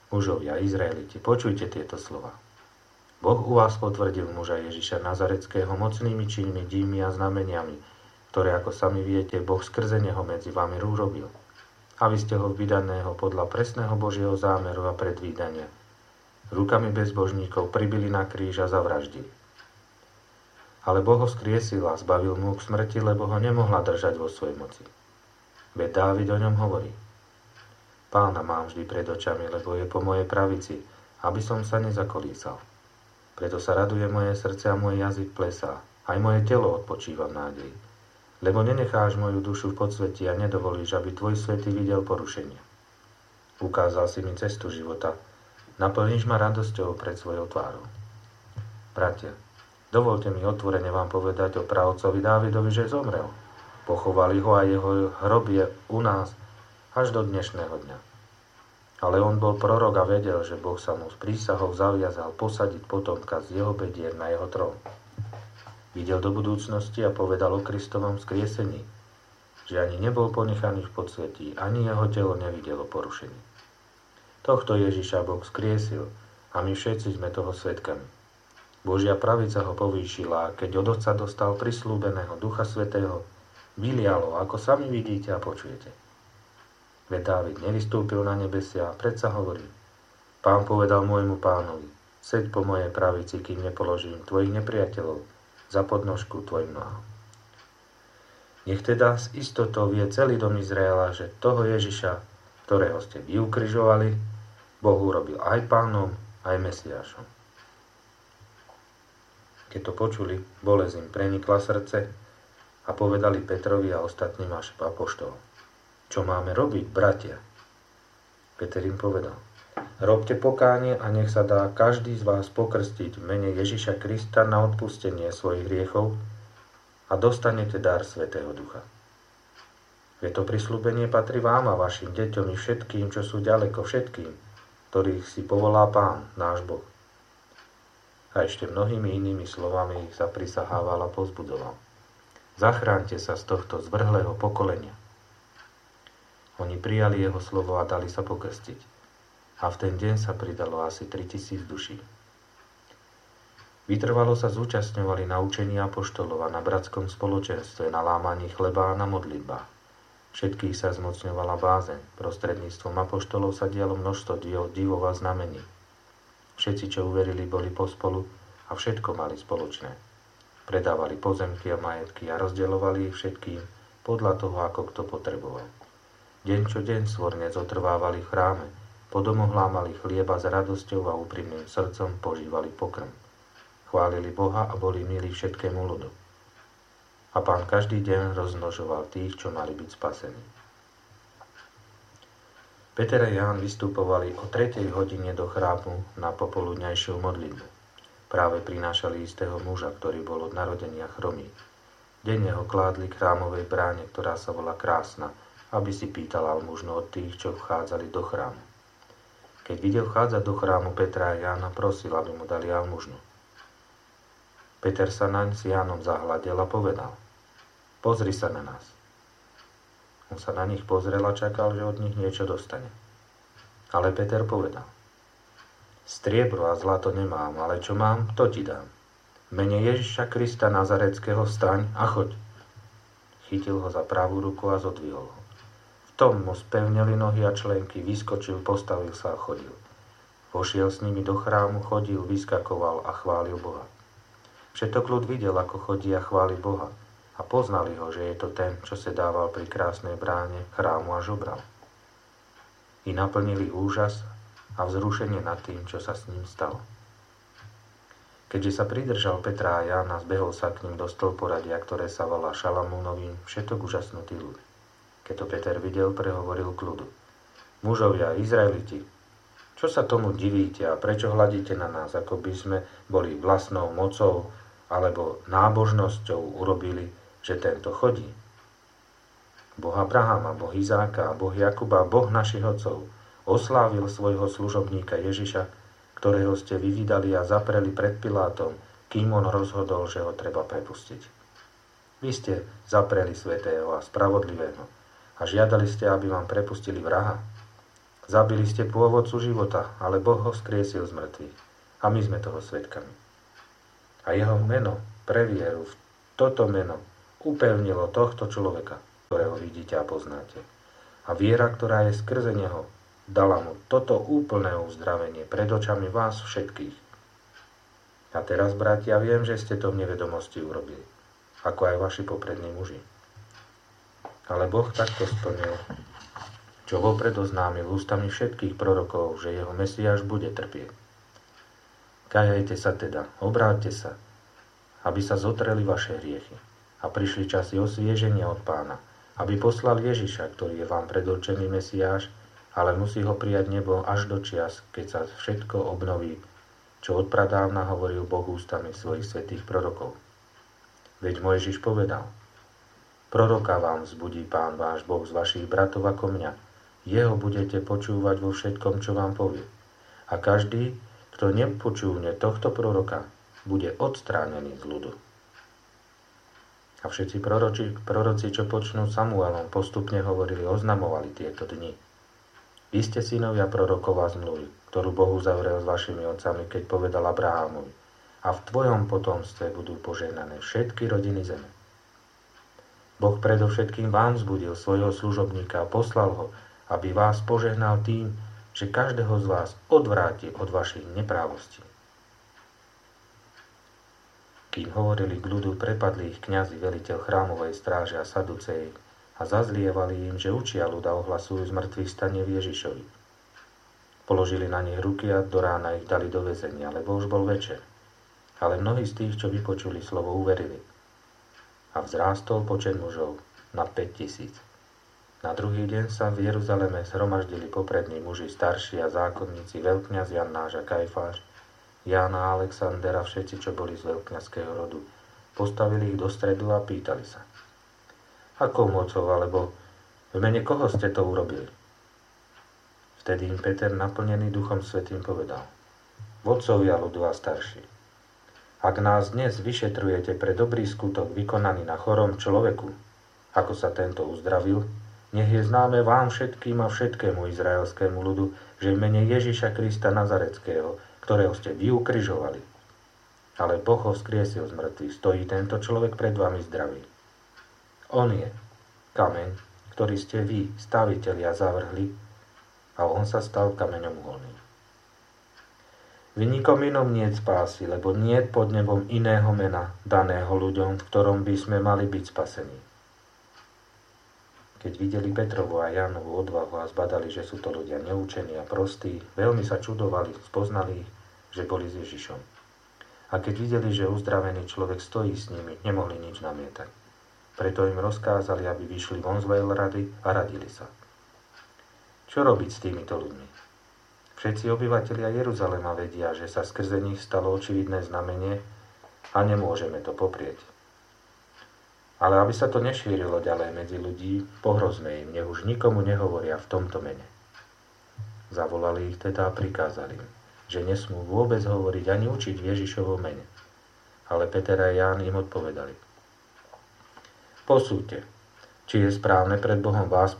Mužovia, Izraeliti, počujte tieto slova. Boh u vás potvrdil muža Ježiša Nazareckého mocnými činmi, divmi a znameniami, ktoré, ako sami viete, Boh skrze neho medzi vami urobil. A vy ste ho vydaného podľa presného Božieho zámeru a predvídania rukami bezbožníkov pribili na kríž a zavraždili. Ale Boh ho skriesil a zbavil mu k smrti, lebo ho nemohla držať vo svojej moci. Veď Dávid o ňom hovorí: Pána mám vždy pred očami, lebo je po mojej pravici, aby som sa nezakolísal. Preto sa raduje moje srdce a môj jazyk plesá, aj moje telo odpočíva v nádeji. Lebo nenecháš moju dušu v podsvetí a nedovolíš, aby tvoj svätý videl porušenie. Ukázal si mi cestu života, naplníš ma radosťou pred svojou tvárou. Bratia, dovolte mi otvorene vám povedať o pravcovi Dávidovi, že zomrel. Pochovali ho a jeho hrob je u nás až do dnešného dňa. Ale on bol prorok a vedel, že Boh sa mu s prísahou zaviazal posadiť potomka z jeho bedier na jeho trón. Videl do budúcnosti a povedal o Kristovom skriesení, že ani nebol ponechaný v podsvetí, ani jeho telo nevidelo porušení. Tohto Ježiša Boh skriesil a my všetci sme toho svedkami. Božia pravica ho povýšila a keď od Otca dostal prislúbeného Ducha Svätého, vylialo, ako sami vidíte a počujete. Veď Dávid nevystúpil na nebesia a predsa hovorí: Pán povedal môjmu pánovi: Seď po mojej pravici, kým nepoložím tvojich nepriateľov za podnožku tvojim nohám. Nech teda s istotou vie celý dom Izraela, že toho Ježiša, ktorého ste vy ukrižovali, Boh urobil aj pánom, aj Mesiášom. Keď to počuli, bolesť im prenikla srdce a povedali Petrovi a ostatným apoštolom: Čo máme robiť, bratia? Peter im povedal: Robte pokánie a nech sa dá každý z vás pokrstiť v mene Ježiša Krista na odpustenie svojich hriechov a dostanete dar Svätého Ducha. Veď to prisľúbenie patrí vám a vašim deťom i všetkým, čo sú ďaleko, všetkým, ktorých si povolá Pán, náš Boh. A ešte mnohými inými slovami ich zaprisahával a povzbudzoval: Zachránte sa z tohto zvrhlého pokolenia. Oni prijali jeho slovo a dali sa pokrstiť. A v ten deň sa pridalo asi 3000 duší. Vytrvalo sa zúčastňovali na učení apoštolov a na bratskom spoločenstve, na lámaní chleba a na modlitbách. Všetkých sa zmocňovala bázeň. Prostredníctvom apoštolov sa dialo množstvo divov a znamení. Všetci, čo uverili, boli pospolu a všetko mali spoločné. Predávali pozemky a majetky a rozdeľovali ich všetkým podľa toho, ako kto potreboval. Deň čo deň svorne zotrvávali v chráme, po domoch lámali chlieba s radosťou a úprimným srdcom požívali pokrm. Chválili Boha a boli milí všetkému ľudu. A Pán každý deň rozmnožoval tých, čo mali byť spasení. Peter a Ján vystupovali o 3. hodine do chrámu na popoludňajšiu modlitbu. Práve prinášali istého muža, ktorý bol od narodenia chromý. Denne ho kládli k chrámovej bráne, ktorá sa volá Krásna, aby si pýtal almužnu od tých, čo vchádzali do chrámu. Keď videl vchádzať do chrámu Petra a Jána, prosil, aby mu dali almužnu. Peter sa naň s Jánom zahľadel a povedal: Pozri sa na nás. On sa na nich pozrel a čakal, že od nich niečo dostane. Ale Peter povedal: Striebro a zlato nemám, ale čo mám, to ti dám. V mene Ježiša Krista Nazareckého vstaň a choď. Chytil ho za pravú ruku a zodvihol ho. V tom mu spevnili nohy a členky, vyskočil, postavil sa a chodil. Vošiel s nimi do chrámu, chodil, vyskakoval a chválil Boha. Všetok ľud videl, ako chodí a chváli Boha, a poznali ho, že je to ten, čo sedával pri krásnej bráne chrámu a žobral. I naplnili úžas a vzrušenie nad tým, čo sa s ním stalo. Keďže sa pridržal Petra a Jána, zbehol sa k ním do stĺporadia, ktoré sa volá Šalamúnovým, všetok úžasnutý ľud. Keď to Peter videl, prehovoril k ľudu: Mužovia, Izraeliti, čo sa tomu divíte a prečo hľadíte na nás, ako by sme boli vlastnou mocou alebo nábožnosťou urobili, že tento chodí? Boh Abrahama, Boh Izáka, Boh Jakuba, Boh našich otcov oslávil svojho služobníka Ježiša, ktorého ste vydali a zapreli pred Pilátom, kým on rozhodol, že ho treba prepustiť. Vy ste zapreli svätého a spravodlivého a žiadali ste, aby vám prepustili vraha. Zabili ste pôvodcu života, ale Boh ho vzkriesil z mŕtvych. A my sme toho svedkami. A jeho meno pre vieru v toto meno upevnilo tohto človeka, ktorého vidíte a poznáte. A viera, ktorá je skrze neho, dala mu toto úplné uzdravenie pred očami vás všetkých. A teraz, bratia, viem, že ste to v nevedomosti urobili, ako aj vaši poprední muži. Ale Boh takto splnil, čo vopred oznámil ústami všetkých prorokov, že jeho Mesiáš bude trpieť. Kajajte sa teda, obráťte sa, aby sa zotreli vaše hriechy a prišli časy osvieženia od Pána, aby poslal Ježiša, ktorý je vám predurčený Mesiáš, ale musí ho prijať nebo až do čias, keď sa všetko obnoví, čo odpradávna hovoril Boh ústami svojich svätých prorokov. Veď Mojžiš povedal: Proroka vám vzbudí Pán váš Boh z vašich bratov ako mňa. Jeho budete počúvať vo všetkom, čo vám povie. A každý, kto nepočúvne tohto proroka, bude odstránený z ľudu. A všetci proroci, čo počnú Samuelom, postupne hovorili, oznamovali tieto dni. Vy ste synovia prorokov a zmluvy, ktorú Boh uzavrel s vašimi otcami, keď povedal Abrahámovi: a v tvojom potomstve budú požehnané všetky rodiny zeme. Boh predovšetkým vám vzbudil svojho služobníka a poslal ho, aby vás požehnal tým, že každého z vás odvráti od vašich neprávostí. Kým hovorili k ľudu, prepadli ich kňazi, veliteľ chrámovej stráže a saduceji a zazlievali im, že učia ľuda ohlasujú z mŕtvych stanie v Ježišovi. Položili na nich ruky a do rána ich dali do väzenia, lebo už bol večer. Ale mnohí z tých, čo vypočuli slovo, uverili. A vzrástol počet mužov na 5000. Na druhý deň sa v Jeruzaleme zhromaždili poprední muži, starší a zákonníci, veľkňaz Jannáš a Kajfáš, Ján a Alexander a všetci, čo boli z veľkňazského rodu. Postavili ich do stredu a pýtali sa: akou mocou, alebo v mene koho ste to urobili? Vtedy im Peter, naplnený Duchom Svätým, povedal: vodcovia ľudu a starší, ak nás dnes vyšetrujete pre dobrý skutok vykonaný na chorom človeku, ako sa tento uzdravil, nech je známe vám všetkým a všetkému izraelskému ľudu, že v mene Ježiša Krista Nazareckého, ktorého ste vy ukrižovali, ale Boh ho vzkriesil z mŕtvych, stojí tento človek pred vami zdravý. On je kameň, ktorý ste vy, stavitelia, zavrhli, a on sa stal kameňom uholným. V nikom inom niet spásy, lebo niet pod nebom iného mena daného ľuďom, v ktorom by sme mali byť spasení. Keď videli Petrovu a Jánovu odvahu a zbadali, že sú to ľudia neúčení a prostí, veľmi sa čudovali, spoznali ich, že boli s Ježišom. A keď videli, že uzdravený človek stojí s nimi, nemohli nič namietať. Preto im rozkázali, aby vyšli von z veľrady a radili sa. Čo robiť s týmito ľuďmi? Všetci obyvatelia Jeruzalema vedia, že sa skrze nich stalo očividné znamenie a nemôžeme to poprieť. Ale aby sa to nešírilo ďalej medzi ľudí, pohrozme im, nech už nikomu nehovoria v tomto mene. Zavolali ich teda a prikázali im, že nesmú vôbec hovoriť ani učiť v Ježišovom mene. Ale Peter a Ján im odpovedali: posúďte, či je správne pred Bohom vás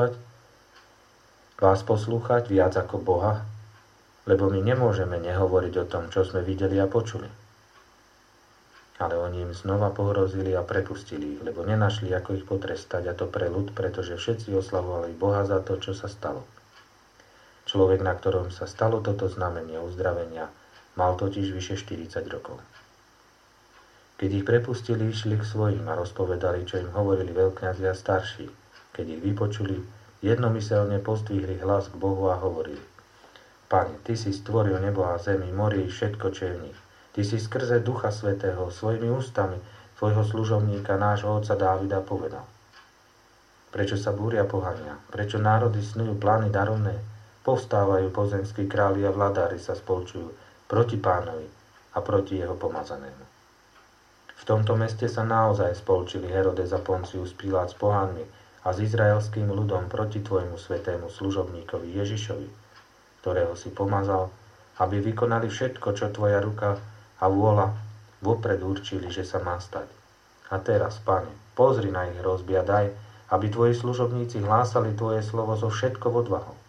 poslúchať viac ako Boha, lebo my nemôžeme nehovoriť o tom, čo sme videli a počuli. Ale oni im znova pohrozili a prepustili ich, lebo nenašli, ako ich potrestať, a to pre ľud, pretože všetci oslavovali Boha za to, čo sa stalo. Človek, na ktorom sa stalo toto znamenie uzdravenia, mal totiž vyše 40 rokov. Keď ich prepustili, išli k svojim a rozpovedali, čo im hovorili veľkňazi a starší. Keď ich vypočuli, jednomyselne pozdvihli hlas k Bohu a hovorili: Pane, Ty si stvoril nebo a zemi, mori i všetko, čo je v nich. Ty si skrze Ducha Svätého svojimi ústami tvojho služobníka, nášho otca Dávida, povedal: prečo sa búria pohania, prečo národy snujú plány darovné, povstávajú pozemskí králi a vladári sa spolčujú proti Pánovi a proti jeho pomazanému. V tomto meste sa naozaj spolčili Herodes a Poncius Pilát s pohanmi a s izraelským ľudom proti tvojmu svätému služobníkovi Ježišovi, ktorého si pomazal, aby vykonali všetko, čo tvoja ruka a vôľa vopred určili, že sa má stať. A teraz, Pane, pozri na ich hrozby a daj, aby tvoji služobníci hlásali tvoje slovo so všetkou odvahou.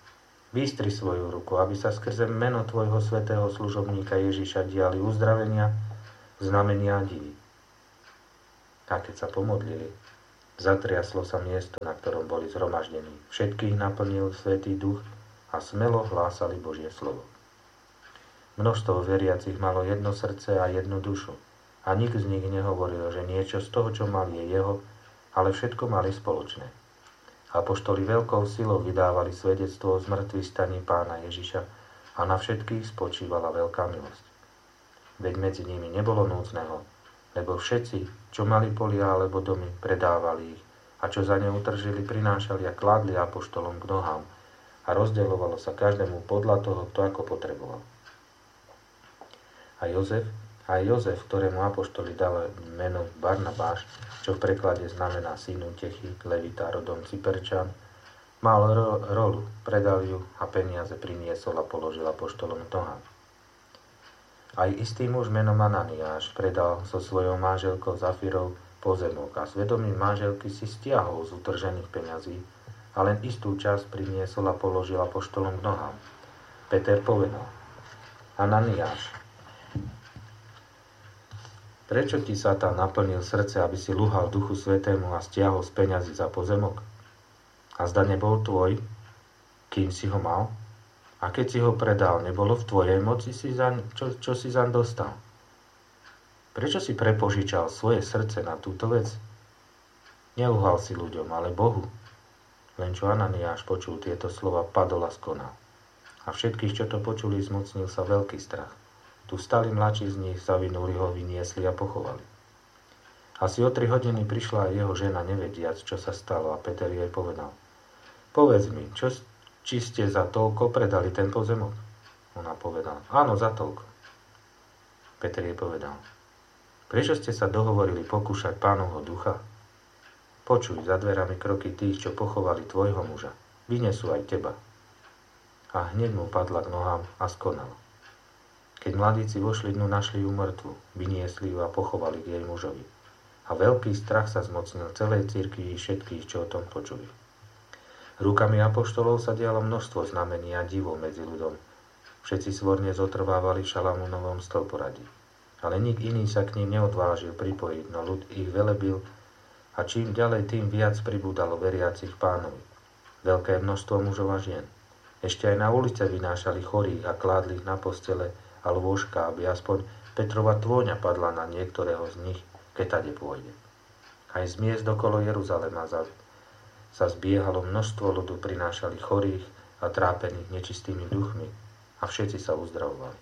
Vystri svoju ruku, aby sa skrze meno tvojho svätého služobníka Ježiša diali uzdravenia, znamenia a divy. A keď sa pomodlili, zatriaslo sa miesto, na ktorom boli zhromaždení. Všetkých naplnil Svätý Duch a smelo hlásali Božie slovo. Množstvo veriacich malo jedno srdce a jednu dušu. A nik z nich nehovoril, že niečo z toho, čo mali, je jeho, ale všetko mali spoločné. Apoštoli veľkou silou vydávali svedectvo o zmrtvých staní Pána Ježiša a na všetkých spočívala veľká milosť. Veď medzi nimi nebolo núdzneho, lebo všetci, čo mali polia alebo domy, predávali ich a čo za ne utržili, prinášali a kládli apoštolom k nohám a rozdeľovalo sa každému podľa toho, kto ako potreboval. A Jozef, ktorému apoštoli dali meno Barnabáš, čo v preklade znamená syn útechy, levita rodom Cyperčan, mal rolu, predal ju a peniaze priniesol a položil apoštolom k nohám. Aj istý muž menom Ananiáš predal so svojou manželkou Zafirou pozemok a svedomím manželky si stiahol z utržených peňazí a len istú časť priniesol a položil apoštolom k nohám. Peter povedal: Ananiáš, prečo ti Satan naplnil srdce, aby si luhal Duchu Svätému a stiahol z peňazí za pozemok? A zda nebol tvoj, kým si ho mal? A keď si ho predal, nebolo v tvojej moci, čo si zaň dostal? Prečo si prepožičal svoje srdce na túto vec? Neluhal si ľuďom, ale Bohu. Len čo Ananiáš počul tieto slova, padol a skonal. A všetkých, čo to počuli, zmocnil sa veľký strach. Tu stali mladší z nich, zavinuli ho, vyniesli a pochovali. Asi o 3 hodiny prišla aj jeho žena, nevediac, čo sa stalo, a Peter jej povedal: Povedz mi, či ste za toľko predali ten pozemok? Ona povedala: Áno, za toľko. Peter jej povedal: Prečo ste sa dohovorili pokúšať Pánovho ducha? Počuj za dverami kroky tých, čo pochovali tvojho muža. Vynesú aj teba. A hneď mu padla k nohám a skonala. Keď mladíci vošli dnu, našli ju mŕtvu, vyniesli ju a pochovali k jej mužovi. A veľký strach sa zmocnil celej cirkvi i všetkých, čo o tom počuli. Rukami apoštolov sa dialo množstvo znamení a divov medzi ľudom. Všetci svorne zotrvávali v Šalamúnovom stĺporadí. Ale nik iný sa k ním neodvážil pripojiť, no ľud ich velebil a čím ďalej, tým viac pribúdalo veriacich Pánovi. Veľké množstvo mužov a žien. Ešte aj na ulice vynášali chorých a kládli ich na postele a lôžka, aby aspoň Petrova tôňa padla na niektorého z nich, keď tade pôjde. Aj z miest okolo Jeruzalema sa zbiehalo množstvo ľudu, prinášali chorých a trápených nečistými duchmi a všetci sa uzdravovali.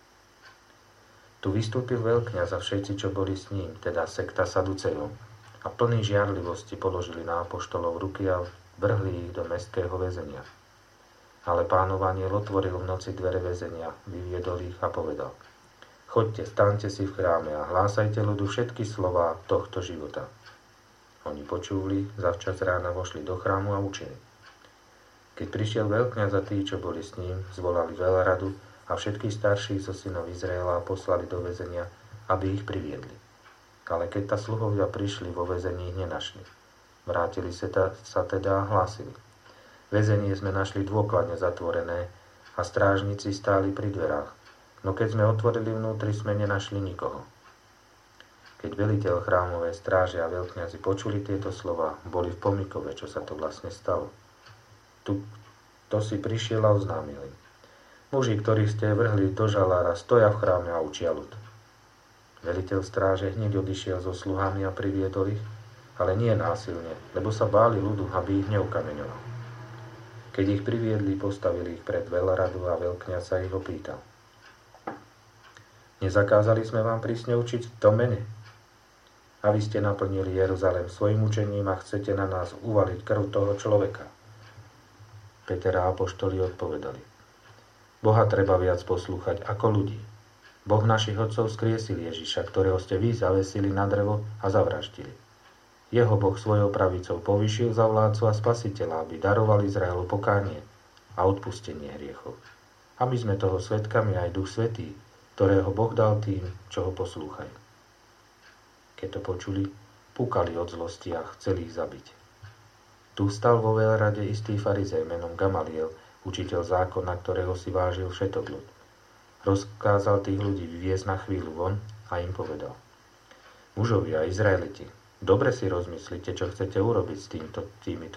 Tu vystúpil veľkňaz a všetci, čo boli s ním, teda sekta Saducejov, a plní žiarlivosti položili na apoštolov ruky a vrhli ich do mestského väzenia. Ale Pánov anjel otvoril v noci dvere väzenia, vyviedol ich a povedal: Choďte, staňte si v chráme a hlásajte ľudu všetky slová tohto života. Oni počuli, zavčas rána vošli do chrámu a učili. Keď prišiel veľkňaz a tí, čo boli s ním, zvolali veľradu a všetkých starších zo synov Izraela poslali do väzenia, aby ich priviedli. Ale keď sluhovia prišli, vo väzení ich nenašli. Vrátili sa teda a hlásili: Väzenie sme našli dôkladne zatvorené a strážnici stáli pri dverách, no keď sme otvorili vnútri, sme nenašli nikoho. Keď veliteľ chrámovej stráže a veľkňazi počuli tieto slova, boli v pomykove, čo sa to vlastne stalo. To si prišiel a oznámil im: Muži, ktorých ste vrhli do žalára, stoja v chráme a učia ľud. Veliteľ stráže hneď odišiel so sluhami a priviedol ich, ale nie násilne, lebo sa báli ľudu, aby ich neukameňoval. Keď ich priviedli, postavili ich pred veľradu a veľkňaz sa ich opýtal: Nezakázali sme vám prísne učiť v tom mene? A vy ste naplnili Jeruzalém svojim učením a chcete na nás uvaliť krv toho človeka. Peter a apoštoli odpovedali: Boha treba viac poslúchať ako ľudí. Boh našich otcov skriesil Ježiša, ktorého ste vy zavesili na drevo a zavraždili. Jeho Boh svojou pravicou povýšil za vládcu a spasiteľa, aby daroval Izraelu pokánie a odpustenie hriechov. A my sme toho svedkami aj Duch Svätý, ktorého Boh dal tým, čo ho poslúchajú. Keď to počuli, púkali od zlosti a chceli ich zabiť. Tu stal vo veľrade istý farizej menom Gamaliel učiteľ zákona, ktorého si vážil všetok ľud. Rozkázal tých ľudí vyviesť na chvíľu von a im povedal: Mužovia, Izraeliti, dobre si rozmyslite, čo chcete urobiť s týmito